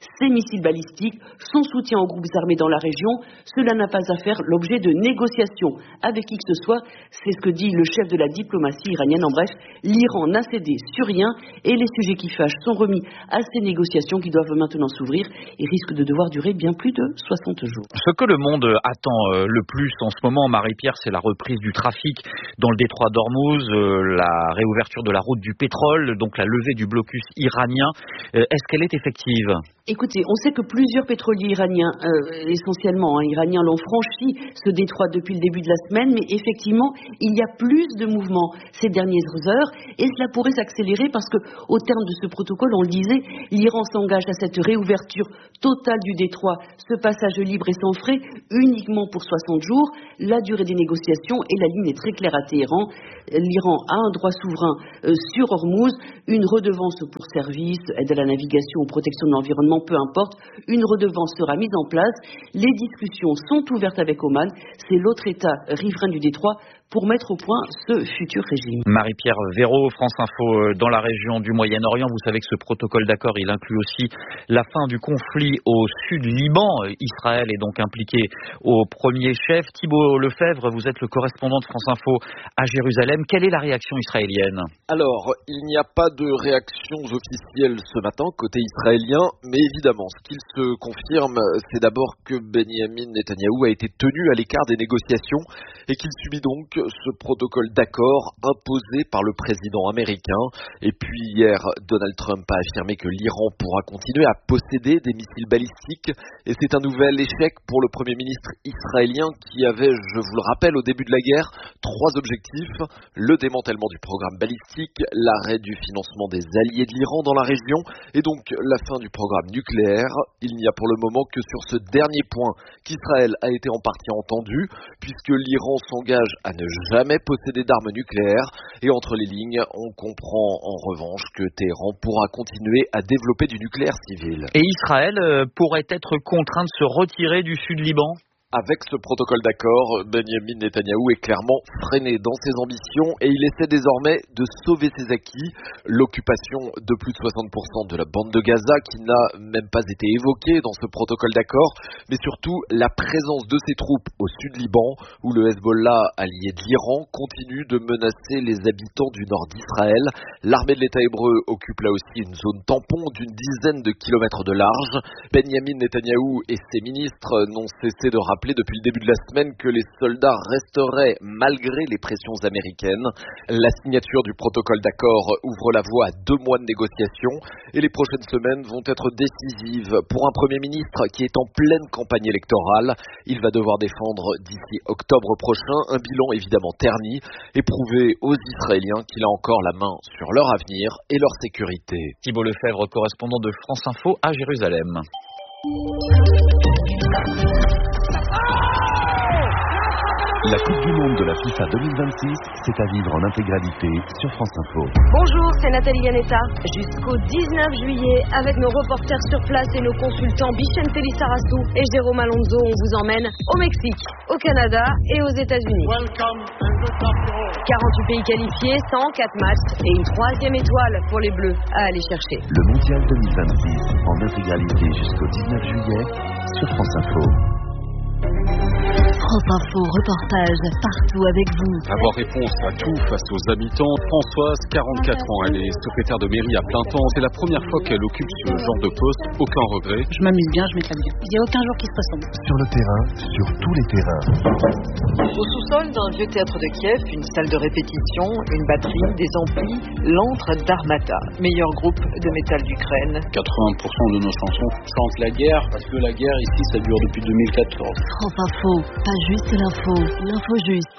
ses missiles balistiques, son soutien aux groupes armés dans la région. Cela n'a pas à faire l'objet de négociations avec qui que ce soit. C'est ce que dit le chef de la diplomatie iranienne. En bref, l'Iran n'a cédé sur rien et les sujets qui fâchent sont remis à ces négociations qui doivent maintenant s'ouvrir et risquent de devoir durer bien plus de 60 jours. Ce que le monde attend le plus en ce moment, Marie-Pierre, c'est la reprise du trafic dans le détroit d'Ormuz, la réouverture de la route du pétrole, donc la levée du blocus iranien. Est-ce qu'elle est effective ? Écoutez, on sait que plusieurs pétroliers iraniens, essentiellement iraniens, l'ont franchi ce détroit depuis le début de la semaine, mais effectivement, il y a plus de mouvements ces dernières heures et cela pourrait s'accélérer parce que, au terme de ce protocole, on le disait, l'Iran s'engage à cette réouverture totale du détroit, ce passage libre et sans frais, uniquement pour 60 jours. La durée des négociations et la ligne est très claire à Téhéran. L'Iran a un droit souverain sur Ormuz, une redevance pour service, aide à la navigation ou protection de l'environnement, peu importe, une redevance sera mise en place. Les discussions sont ouvertes avec Oman, c'est l'autre État riverain du détroit, pour mettre au point ce futur régime. Marie-Pierre Véraud, France Info, dans la région du Moyen-Orient. Vous savez que ce protocole d'accord, il inclut aussi la fin du conflit au sud Liban. Israël est donc impliqué au premier chef. Thibault Lefebvre, vous êtes le correspondant de France Info à Jérusalem. Quelle est la réaction israélienne ? Alors, il n'y a pas de réaction officielle ce matin côté israélien, mais évidemment, ce qu'il se confirme, c'est d'abord que Benyamin Netanyahou a été tenu à l'écart des négociations et qu'il subit donc ce protocole d'accord imposé par le président américain. Et puis hier, Donald Trump a affirmé que l'Iran pourra continuer à posséder des missiles balistiques. Et c'est un nouvel échec pour le Premier ministre israélien qui avait, je vous le rappelle, au début de la guerre, 3 objectifs. Le démantèlement du programme balistique, l'arrêt du financement des alliés de l'Iran dans la région et donc la fin du programme nucléaire. Il n'y a pour le moment que sur ce dernier point qu'Israël a été en partie entendu, puisque l'Iran s'engage à ne jamais posséder d'armes nucléaires et entre les lignes, on comprend en revanche que Téhéran pourra continuer à développer du nucléaire civil. Et Israël pourrait être contraint de se retirer du sud Liban ? Avec ce protocole d'accord, Benyamin Netanyahou est clairement freiné dans ses ambitions et il essaie désormais de sauver ses acquis. L'occupation de plus de 60% de la bande de Gaza qui n'a même pas été évoquée dans ce protocole d'accord, mais surtout la présence de ses troupes au sud Liban où le Hezbollah, allié de l'Iran, continue de menacer les habitants du nord d'Israël. L'armée de l'État hébreu occupe là aussi une zone tampon d'une dizaine de kilomètres de large. Benyamin Netanyahou et ses ministres n'ont cessé de rappeler depuis le début de la semaine que les soldats resteraient malgré les pressions américaines. La signature du protocole d'accord ouvre la voie à 2 mois de négociations et les prochaines semaines vont être décisives pour un Premier ministre qui est en pleine campagne électorale. Il va devoir défendre d'ici octobre prochain un bilan évidemment terni et prouver aux Israéliens qu'il a encore la main sur leur avenir et leur sécurité. Thibault Lefebvre, correspondant de France Info à Jérusalem. La Coupe du Monde de la FIFA 2026, c'est à vivre en intégralité sur France Info. Bonjour, c'est Nathalie Yanetta. Jusqu'au 19 juillet, avec nos reporters sur place et nos consultants Bichente Lissarassou et Jérôme Alonso, on vous emmène au Mexique, au Canada et aux États-Unis. 48 pays qualifiés, 104 matchs et une 3e étoile pour les Bleus à aller chercher. Le Mondial 2026 en intégralité jusqu'au 19 juillet sur France Info. France Info, reportage partout avec vous. Avoir réponse à tout face aux habitants. Françoise, 44 ans, elle est secrétaire de mairie à plein temps. C'est la première fois qu'elle occupe ce genre de poste. Aucun regret. Je m'amuse bien, je m'éclate bien. Il n'y a aucun jour qui se ressemble. Sur le terrain, sur tous les terrains. Au sous-sol d'un vieux théâtre de Kiev, une salle de répétition, une batterie, des amplis, l'antre d'Armata, meilleur groupe de métal d'Ukraine. 80% de nos chansons chantent la guerre, parce que la guerre ici, ça dure depuis 2014. France Info, pas juste l'info, l'info juste.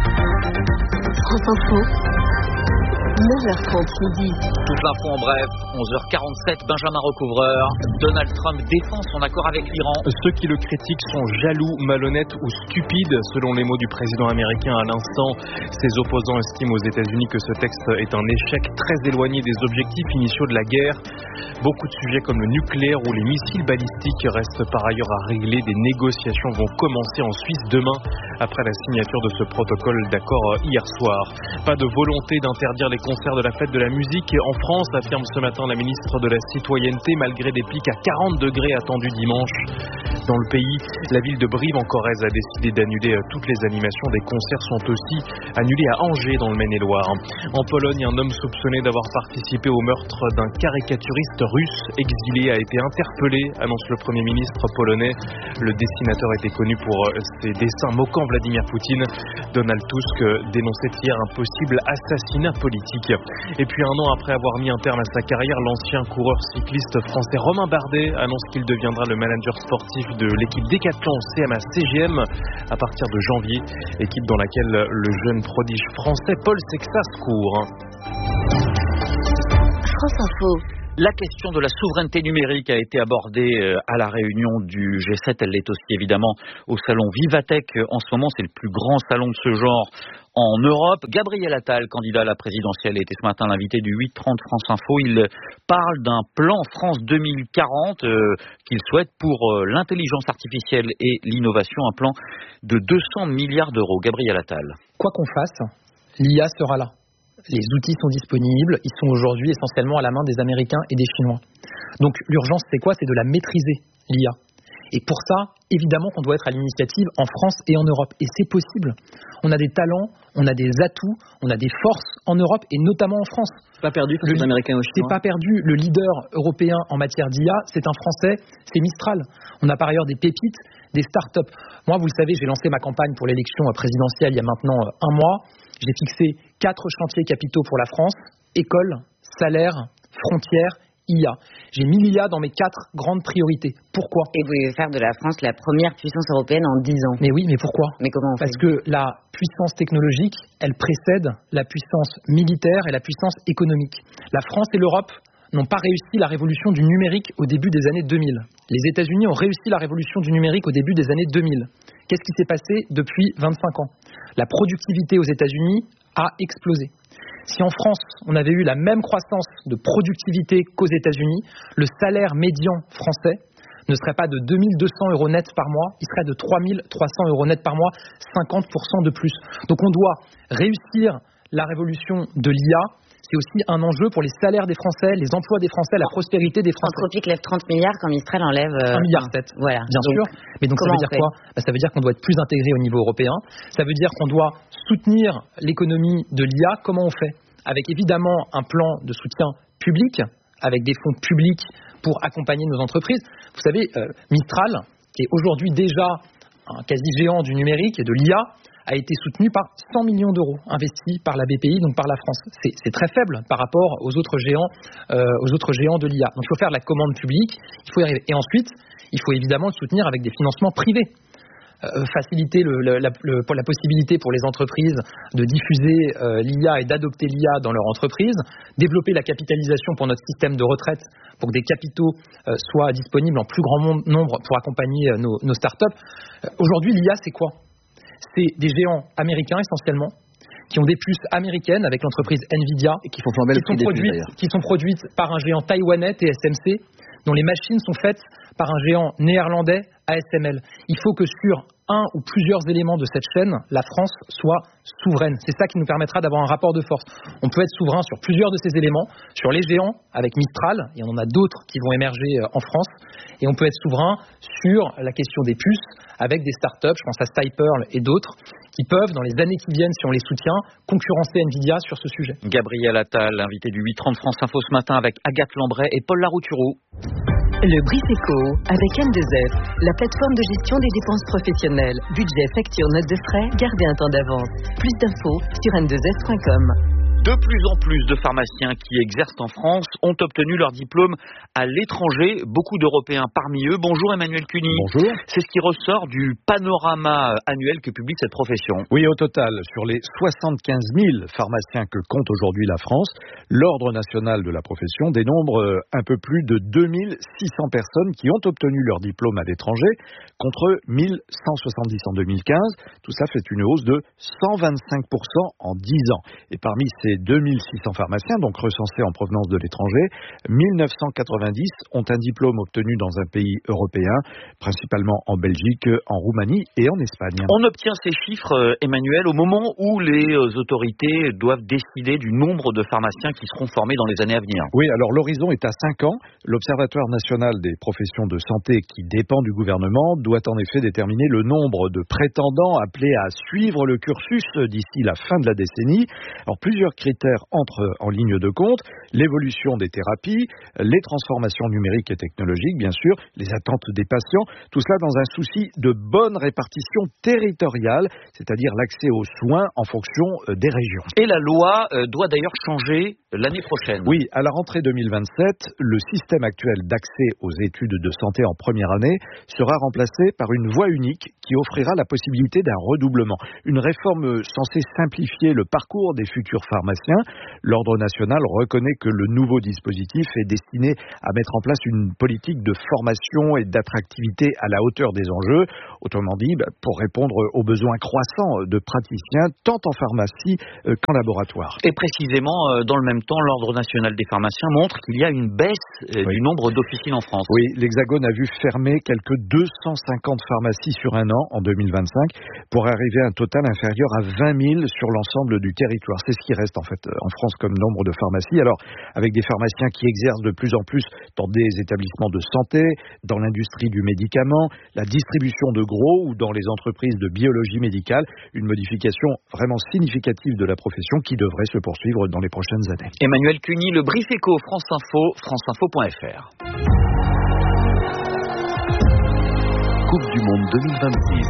France Info, 9h30 midi. Toute l'info en bref. 11h47, Benjamin Recouvreur. Donald Trump défend son accord avec l'Iran. Ceux qui le critiquent sont jaloux, malhonnêtes ou stupides, selon les mots du président américain à l'instant. Ses opposants estiment aux États-Unis que ce texte est un échec très éloigné des objectifs initiaux de la guerre. Beaucoup de sujets comme le nucléaire ou les missiles balistiques restent par ailleurs à régler. Des négociations vont commencer en Suisse demain, après la signature de ce protocole d'accord hier soir. Pas de volonté d'interdire les concerts de la fête de la musique en France, affirme ce matin la ministre de la Citoyenneté, malgré des pics à 40 degrés attendus dimanche. Dans le pays, la ville de Brive en Corrèze a décidé d'annuler toutes les animations. Des concerts sont aussi annulés à Angers dans le Maine-et-Loire. En Pologne, un homme soupçonné d'avoir participé au meurtre d'un caricaturiste russe exilé a été interpellé, annonce le Premier ministre polonais. Le dessinateur était connu pour ses dessins moquant Vladimir Poutine. Donald Tusk dénonçait hier un possible assassinat politique. Et puis un an après avoir mis un terme à sa carrière, l'ancien coureur cycliste français Romain Bardet annonce qu'il deviendra le manager sportif de l'équipe Décathlon CMA-CGM à partir de janvier, équipe dans laquelle le jeune prodige français Paul Sexas court. France Info. La question de la souveraineté numérique a été abordée à la réunion du G7. Elle l'est aussi évidemment au salon Vivatech. En ce moment, c'est le plus grand salon de ce genre en Europe. Gabriel Attal, candidat à la présidentielle, était ce matin l'invité du 8h30 France Info. Il parle d'un plan France 2040 qu'il souhaite pour l'intelligence artificielle et l'innovation. Un plan de 200 milliards d'euros. Gabriel Attal. Quoi qu'on fasse, l'IA sera là. Les outils sont disponibles, ils sont aujourd'hui essentiellement à la main des Américains et des Chinois. Donc l'urgence, c'est quoi ? C'est de la maîtriser, l'IA. Et pour ça, évidemment qu'on doit être à l'initiative en France et en Europe. Et c'est possible. On a des talents, on a des atouts, on a des forces en Europe et notamment en France. C'est pas perdu face aux Américains et aux Chinois. C'est pas perdu. Le leader européen en matière d'IA, c'est un Français, c'est Mistral. On a par ailleurs des pépites, des start-up. Moi, vous le savez, j'ai lancé ma campagne pour l'élection présidentielle il y a maintenant un mois. J'ai fixé 4 chantiers capitaux pour la France, école, salaire, frontières, IA. J'ai mis l'IA dans mes 4 grandes priorités. Pourquoi ? Et vous voulez faire de la France la première puissance européenne en 10 ans. Mais oui, mais pourquoi ? Mais comment on fait ? Parce que la puissance technologique, elle précède la puissance militaire et la puissance économique. La France et l'Europe n'ont pas réussi la révolution du numérique au début des années 2000. Les États-Unis ont réussi la révolution du numérique au début des années 2000. Qu'est-ce qui s'est passé depuis 25 ans ? La productivité aux États-Unis a explosé. Si en France, on avait eu la même croissance de productivité qu'aux États-Unis, le salaire médian français ne serait pas de 2200 € net par mois, il serait de 3300 € net par mois, 50% de plus. Donc on doit réussir la révolution de l'IA. C'est aussi un enjeu pour les salaires des Français, les emplois des Français, la prospérité des Français. Anthropique lève 30 milliards quand Mistral enlève 1,7 milliard. Voilà. Bien sûr. Mais donc ça veut dire quoi ? Ça veut dire qu'on doit être plus intégré au niveau européen. Ça veut dire qu'on doit soutenir l'économie de l'IA. Comment on fait ? Avec évidemment un plan de soutien public, avec des fonds publics pour accompagner nos entreprises. Vous savez, Mistral, qui est aujourd'hui déjà un quasi-géant du numérique et de l'IA, a été soutenu par 100 millions d'euros investis par la BPI, donc par la France. C'est très faible par rapport aux autres géants de l'IA. Donc il faut faire de la commande publique, il faut y arriver. Et ensuite, il faut évidemment le soutenir avec des financements privés. Faciliter la possibilité pour les entreprises de diffuser l'IA et d'adopter l'IA dans leur entreprise, développer la capitalisation pour notre système de retraite pour que des capitaux soient disponibles en plus grand nombre pour accompagner nos startups. Aujourd'hui, l'IA, c'est quoi ? C'est des géants américains essentiellement qui ont des puces américaines avec l'entreprise Nvidia et qui sont produites par un géant taïwanais, TSMC, dont les machines sont faites par un géant néerlandais, ASML. Il faut que sur un ou plusieurs éléments de cette chaîne, la France soit souveraine. C'est ça qui nous permettra d'avoir un rapport de force. On peut être souverain sur plusieurs de ces éléments, sur les géants avec Mistral, et on en a d'autres qui vont émerger en France, et on peut être souverain sur la question des puces avec des startups, je pense à Stipearl et d'autres, qui peuvent, dans les années qui viennent, si on les soutient, concurrencer Nvidia sur ce sujet. Gabriel Attal, invité du 8h30 France Info ce matin avec Agathe Lambray et Paul Laroutureau. Le Brief Éco avec N2F, la plateforme de gestion des dépenses professionnelles. Budget, facture, notes de frais, gardez un temps d'avance. Plus d'infos sur n2f.com. De plus en plus de pharmaciens qui exercent en France ont obtenu leur diplôme à l'étranger. Beaucoup d'Européens parmi eux. Bonjour Emmanuel Cuny. Bonjour. C'est ce qui ressort du panorama annuel que publie cette profession. Oui, au total, sur les 75 000 pharmaciens que compte aujourd'hui la France, l'Ordre national de la profession dénombre un peu plus de 2600 personnes qui ont obtenu leur diplôme à l'étranger, contre 1170 en 2015. Tout ça fait une hausse de 125% en 10 ans. Et parmi ces 2600 pharmaciens, donc recensés en provenance de l'étranger, 1990 ont un diplôme obtenu dans un pays européen, principalement en Belgique, en Roumanie et en Espagne. On obtient ces chiffres, Emmanuel, au moment où les autorités doivent décider du nombre de pharmaciens qui seront formés dans les années à venir. Oui, alors l'horizon est à 5 ans. L'Observatoire national des professions de santé, qui dépend du gouvernement, doit en effet déterminer le nombre de prétendants appelés à suivre le cursus d'ici la fin de la décennie. Alors plusieurs critères entrent en ligne de compte: l'évolution des thérapies, les transformations numériques et technologiques, bien sûr, les attentes des patients, tout cela dans un souci de bonne répartition territoriale, c'est-à-dire l'accès aux soins en fonction des régions. Et la loi doit d'ailleurs changer l'année prochaine. Oui, à la rentrée 2027, le système actuel d'accès aux études de santé en première année sera remplacé par une voie unique qui offrira la possibilité d'un redoublement. Une réforme censée simplifier le parcours des futurs pharmaciens. L'Ordre national reconnaît que le nouveau dispositif est destiné à mettre en place une politique de formation et d'attractivité à la hauteur des enjeux. Autrement dit, pour répondre aux besoins croissants de praticiens, tant en pharmacie qu'en laboratoire. Et précisément, dans le même temps, l'Ordre national des pharmaciens montre qu'il y a une baisse du nombre d'officines en France. Oui, l'Hexagone a vu fermer quelques 250 pharmacies sur un an en 2025 pour arriver à un total inférieur à 20 000 sur l'ensemble du territoire. C'est ce qui reste en fait en France comme nombre de pharmacies. Alors, avec des pharmaciens qui exercent de plus en plus dans des établissements de santé, dans l'industrie du médicament, la distribution de gros ou dans les entreprises de biologie médicale, une modification vraiment significative de la profession qui devrait se poursuivre dans les prochaines années. Emmanuel Cuny, le Brief Éco, France Info, franceinfo.fr. Coupe du Monde 2026.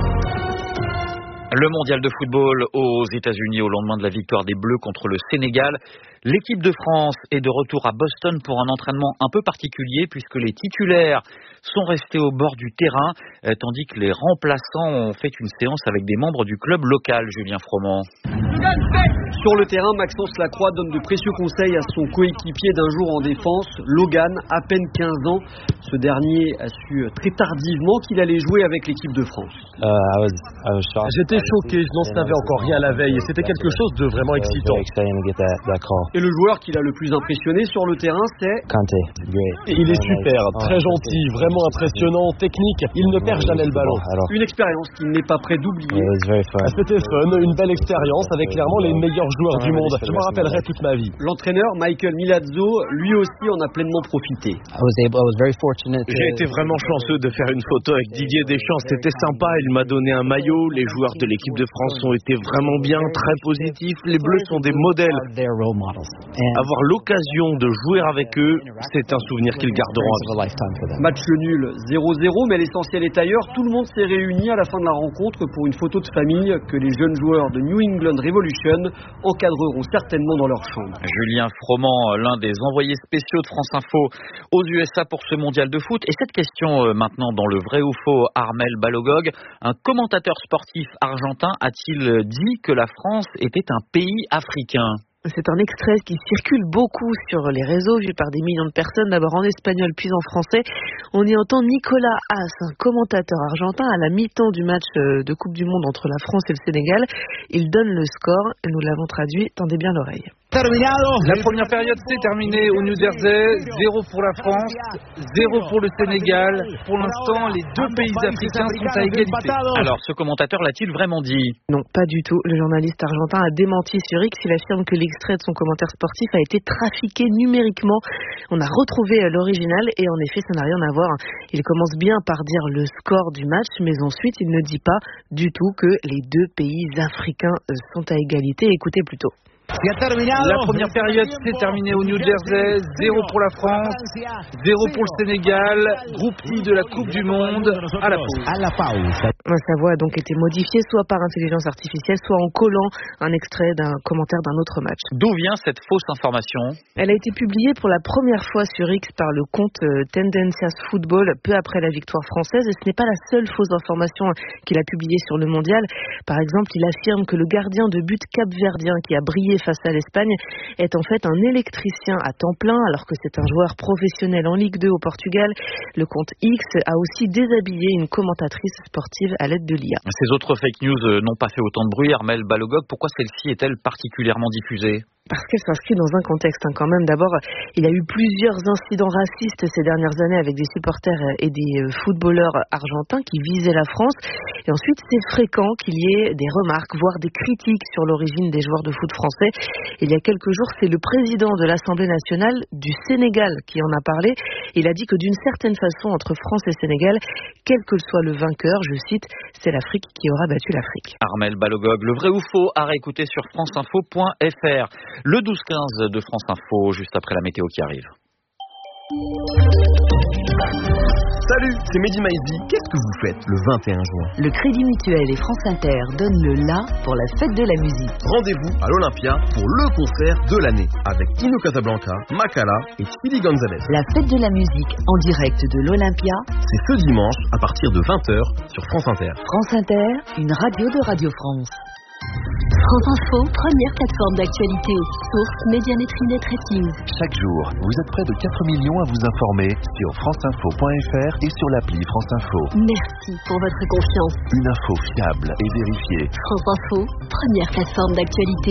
Le mondial de football aux États-Unis au lendemain de la victoire des Bleus contre le Sénégal. L'équipe de France est de retour à Boston pour un entraînement un peu particulier puisque les titulaires sont restés au bord du terrain tandis que les remplaçants ont fait une séance avec des membres du club local, Julien Froment. Sur le terrain, Maxence Lacroix donne de précieux conseils à son coéquipier d'un jour en défense, Logan, à peine 15 ans. Ce dernier a su très tardivement qu'il allait jouer avec l'équipe de France. J'étais choqué, je n'en savais encore rien la veille et c'était quelque chose de vraiment excitant. Et le joueur qui l'a le plus impressionné sur le terrain, c'est Kanté. Il est super, très gentil, vraiment impressionnant, technique, il ne perd jamais le ballon. Une expérience qu'il n'est pas prêt d'oublier. C'était fun, une belle expérience avec clairement les meilleurs joueurs du monde. Je m'en rappellerai toute ma vie. L'entraîneur Michael Milazzo, lui aussi en a pleinement profité. J'ai été vraiment chanceux de faire une photo avec Didier Deschamps, c'était sympa, il m'a donné un maillot, les joueurs de l'équipe de France ont été vraiment bien, très positifs, les Bleus sont des modèles. Avoir l'occasion de jouer avec eux, c'est un souvenir qu'ils garderont à vie. Match nul 0-0, mais l'essentiel est ailleurs. Tout le monde s'est réuni à la fin de la rencontre pour une photo de famille que les jeunes joueurs de New England Revolution encadreront certainement dans leur chambre. Julien Froment, l'un des envoyés spéciaux de France Info aux USA pour ce mondial de foot. Et cette question maintenant dans le vrai ou faux, Armel Balogog, un commentateur sportif argentin a-t-il dit que la France était un pays africain ? C'est un extrait qui circule beaucoup sur les réseaux, vu par des millions de personnes, d'abord en espagnol puis en français. On y entend Nicolas Haas, un commentateur argentin, à la mi-temps du match de Coupe du Monde entre la France et le Sénégal. Il donne le score, nous l'avons traduit, tendez bien l'oreille. La première période s'est terminée au New Jersey, 0 pour la France, 0 pour le Sénégal. Pour l'instant, les deux pays africains sont à égalité. Alors, ce commentateur l'a-t-il vraiment dit ? Non, pas du tout. Le journaliste argentin a démenti sur X. Il affirme que l'extrait de son commentaire sportif a été trafiqué numériquement. On a retrouvé l'original et en effet, ça n'a rien à voir. Il commence bien par dire le score du match, mais ensuite, il ne dit pas du tout que les deux pays africains sont à égalité. Écoutez plutôt. La première période s'est terminée au New Jersey, 0 pour la France, 0 pour le Sénégal, groupe I de la Coupe du Monde, à la pause. Sa voix a donc été modifiée soit par intelligence artificielle, soit en collant un extrait d'un commentaire d'un autre match. D'où vient cette fausse information ? Elle a été publiée pour la première fois sur X par le compte Tendencias Football peu après la victoire française, et ce n'est pas la seule fausse information qu'il a publiée sur le mondial. Par exemple, il affirme que le gardien de but capverdien qui a brillé face à l'Espagne est en fait un électricien à temps plein, alors que c'est un joueur professionnel en Ligue 2 au Portugal. Le compte X a aussi déshabillé une commentatrice sportive à l'aide de l'IA. Ces autres fake news n'ont pas fait autant de bruit. Armelle Balogog, pourquoi celle-ci est-elle particulièrement diffusée ? Parce qu'elle s'inscrit dans un contexte quand même. D'abord, il y a eu plusieurs incidents racistes ces dernières années avec des supporters et des footballeurs argentins qui visaient la France. Et ensuite, c'est fréquent qu'il y ait des remarques, voire des critiques sur l'origine des joueurs de foot français. Il y a quelques jours, c'est le président de l'Assemblée nationale du Sénégal qui en a parlé. Il a dit que d'une certaine façon, entre France et Sénégal, quel que soit le vainqueur, je cite, c'est l'Afrique qui aura battu l'Afrique. Armelle Balogog, le vrai ou faux à réécouter sur franceinfo.fr. Le 12-15 de France Info, juste après la météo qui arrive. Salut, c'est Mehdi Maizi. Qu'est-ce que vous faites le 21 juin ? Le Crédit Mutuel et France Inter donnent le la pour la fête de la musique. Rendez-vous à l'Olympia pour le concert de l'année avec Tino Casablanca, Makala et Speedy Gonzalez. La fête de la musique en direct de l'Olympia, c'est ce dimanche à partir de 20h sur France Inter. France Inter, une radio de Radio France. France Info, première plateforme d'actualité. Source Médiamétrie Net Ratings. Chaque jour, vous êtes près de 4 millions à vous informer sur franceinfo.fr et sur l'appli France Info. Merci pour votre confiance. Une info fiable et vérifiée. France Info, première plateforme d'actualité.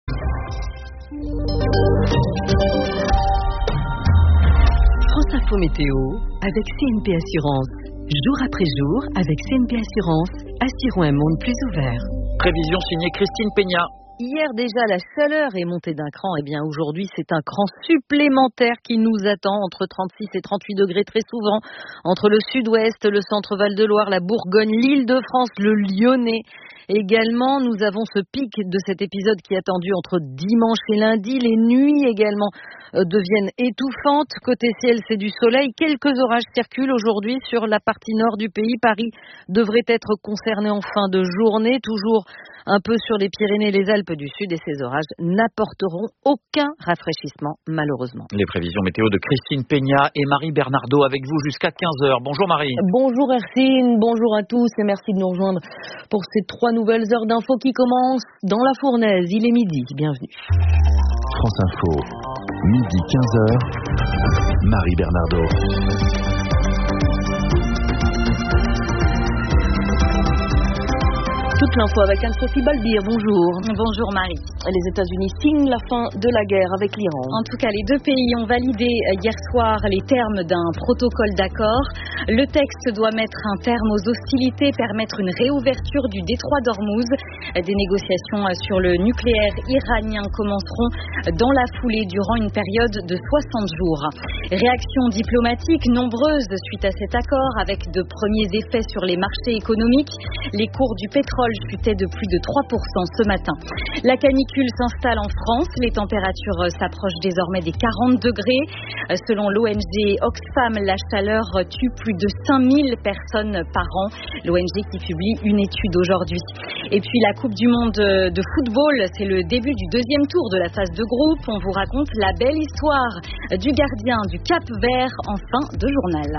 France Info Météo avec CNP Assurance. Jour après jour, avec CNP Assurance, assurons un monde plus ouvert. Prévision signée Christine Peña. Hier déjà, la chaleur est montée d'un cran. Et bien aujourd'hui, c'est un cran supplémentaire qui nous attend entre 36 et 38 degrés très souvent. Entre le sud-ouest, le centre Val-de-Loire, la Bourgogne, l'Île-de-France, le Lyonnais. Également, nous avons ce pic de cet épisode qui est attendu entre dimanche et lundi. Les nuits également deviennent étouffantes. Côté ciel, c'est du soleil. Quelques orages circulent aujourd'hui sur la partie nord du pays. Paris devrait être concerné en fin de journée. Toujours un peu sur les Pyrénées et les Alpes du Sud. Et ces orages n'apporteront aucun rafraîchissement, malheureusement. Les prévisions météo de Christine Peña et Marie Bernardo avec vous jusqu'à 15h. Bonjour Marie. Bonjour Hercine, bonjour à tous et merci de nous rejoindre pour ces 3 nouvelles heures d'infos qui commencent dans la fournaise. Il est midi, bienvenue. France Info, midi 15h, Marie Bernardo. Toute l'info avec Anne-Sophie Balbir, bonjour. Bonjour Marie. Les États-Unis signent la fin de la guerre avec l'Iran. En tout cas, les deux pays ont validé hier soir les termes d'un protocole d'accord. Le texte doit mettre un terme aux hostilités, permettre une réouverture du détroit d'Ormuz. Des négociations sur le nucléaire iranien commenceront dans la foulée durant une période de 60 jours. Réactions diplomatiques nombreuses suite à cet accord avec de premiers effets sur les marchés économiques. Les cours du pétrole chutaient de plus de 3% ce matin. La canicule s'installe en France. Les températures s'approchent désormais des 40 degrés. Selon l'ONG Oxfam, la chaleur tue plus de 5000 personnes par an. L'ONG qui publie une étude aujourd'hui. Et puis la Coupe du Monde de football, c'est le début du deuxième tour de la phase de groupe. On vous raconte la belle histoire du gardien du Cap-Vert en fin de journal.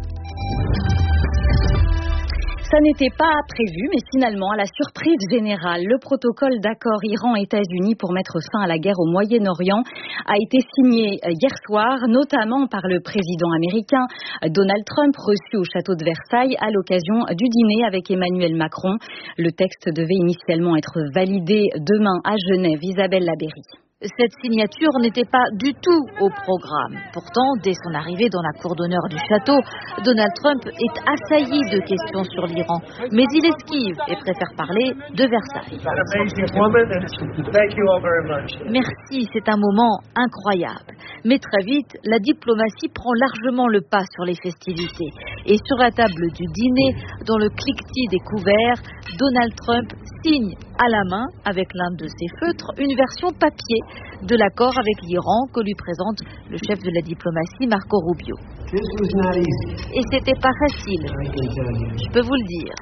Ça n'était pas prévu, mais finalement, à la surprise générale, le protocole d'accord Iran-États-Unis pour mettre fin à la guerre au Moyen-Orient a été signé hier soir, notamment par le président américain Donald Trump, reçu au château de Versailles à l'occasion du dîner avec Emmanuel Macron. Le texte devait initialement être validé demain à Genève. Isabelle Labéry. Cette signature n'était pas du tout au programme. Pourtant, dès son arrivée dans la cour d'honneur du château, Donald Trump est assailli de questions sur l'Iran. Mais il esquive et préfère parler de Versailles. Merci, c'est un moment incroyable. Mais très vite, la diplomatie prend largement le pas sur les festivités. Et sur la table du dîner, dans le cliquetis des couverts, Donald Trump signe à la main, avec l'un de ses feutres, une version papier de l'accord avec l'Iran que lui présente le chef de la diplomatie, Marco Rubio. Et c'était pas facile, je peux vous le dire.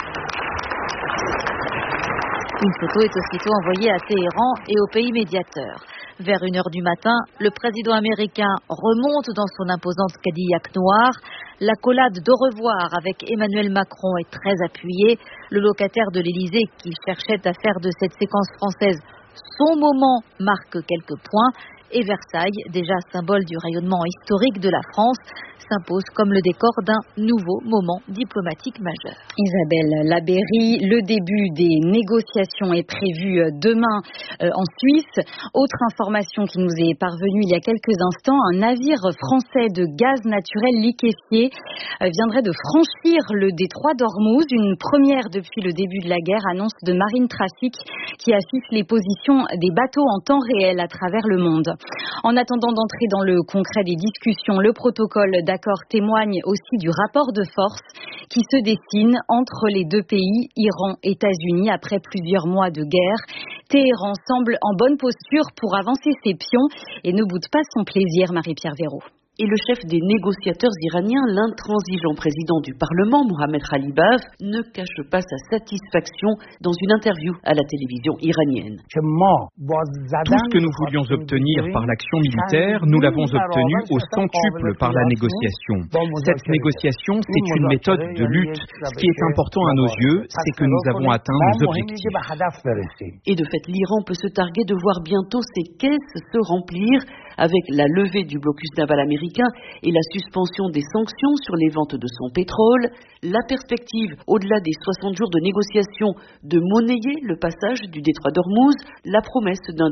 Une photo est aussitôt envoyée à Téhéran et aux pays médiateurs. Vers 1h du matin, le président américain remonte dans son imposante Cadillac noire. L'accolade d'au revoir avec Emmanuel Macron est très appuyée. Le locataire de l'Élysée, qui cherchait à faire de cette séquence française son moment, marque quelques points. Et Versailles, déjà symbole du rayonnement historique de la France, s'impose comme le décor d'un nouveau moment diplomatique majeur. Isabelle Labeyrie, le début des négociations est prévu demain en Suisse. Autre information qui nous est parvenue il y a quelques instants, un navire français de gaz naturel liquéfié viendrait de franchir le détroit d'Ormuz, une première depuis le début de la guerre, annonce de Marine Traffic qui affiche les positions des bateaux en temps réel à travers le monde. En attendant d'entrer dans le concret des discussions, le protocole d'accord témoigne aussi du rapport de force qui se dessine entre les deux pays, Iran et États-Unis, après plusieurs mois de guerre. Téhéran semble en bonne posture pour avancer ses pions et ne boude pas son plaisir, Marie-Pierre Véraud. Et le chef des négociateurs iraniens, l'intransigeant président du Parlement, Mohamed Khalibaf, ne cache pas sa satisfaction dans une interview à la télévision iranienne. Tout ce que nous voulions obtenir par l'action militaire, nous l'avons obtenu au centuple par la négociation. Cette négociation, c'est une méthode de lutte. Ce qui est important à nos yeux, c'est que nous avons atteint nos objectifs. Et de fait, l'Iran peut se targuer de voir bientôt ses caisses se remplir avec la levée du blocus naval américain et la suspension des sanctions sur les ventes de son pétrole, la perspective, au-delà des 60 jours de négociations, de monnayer le passage du détroit d'Ormuz, la promesse d'un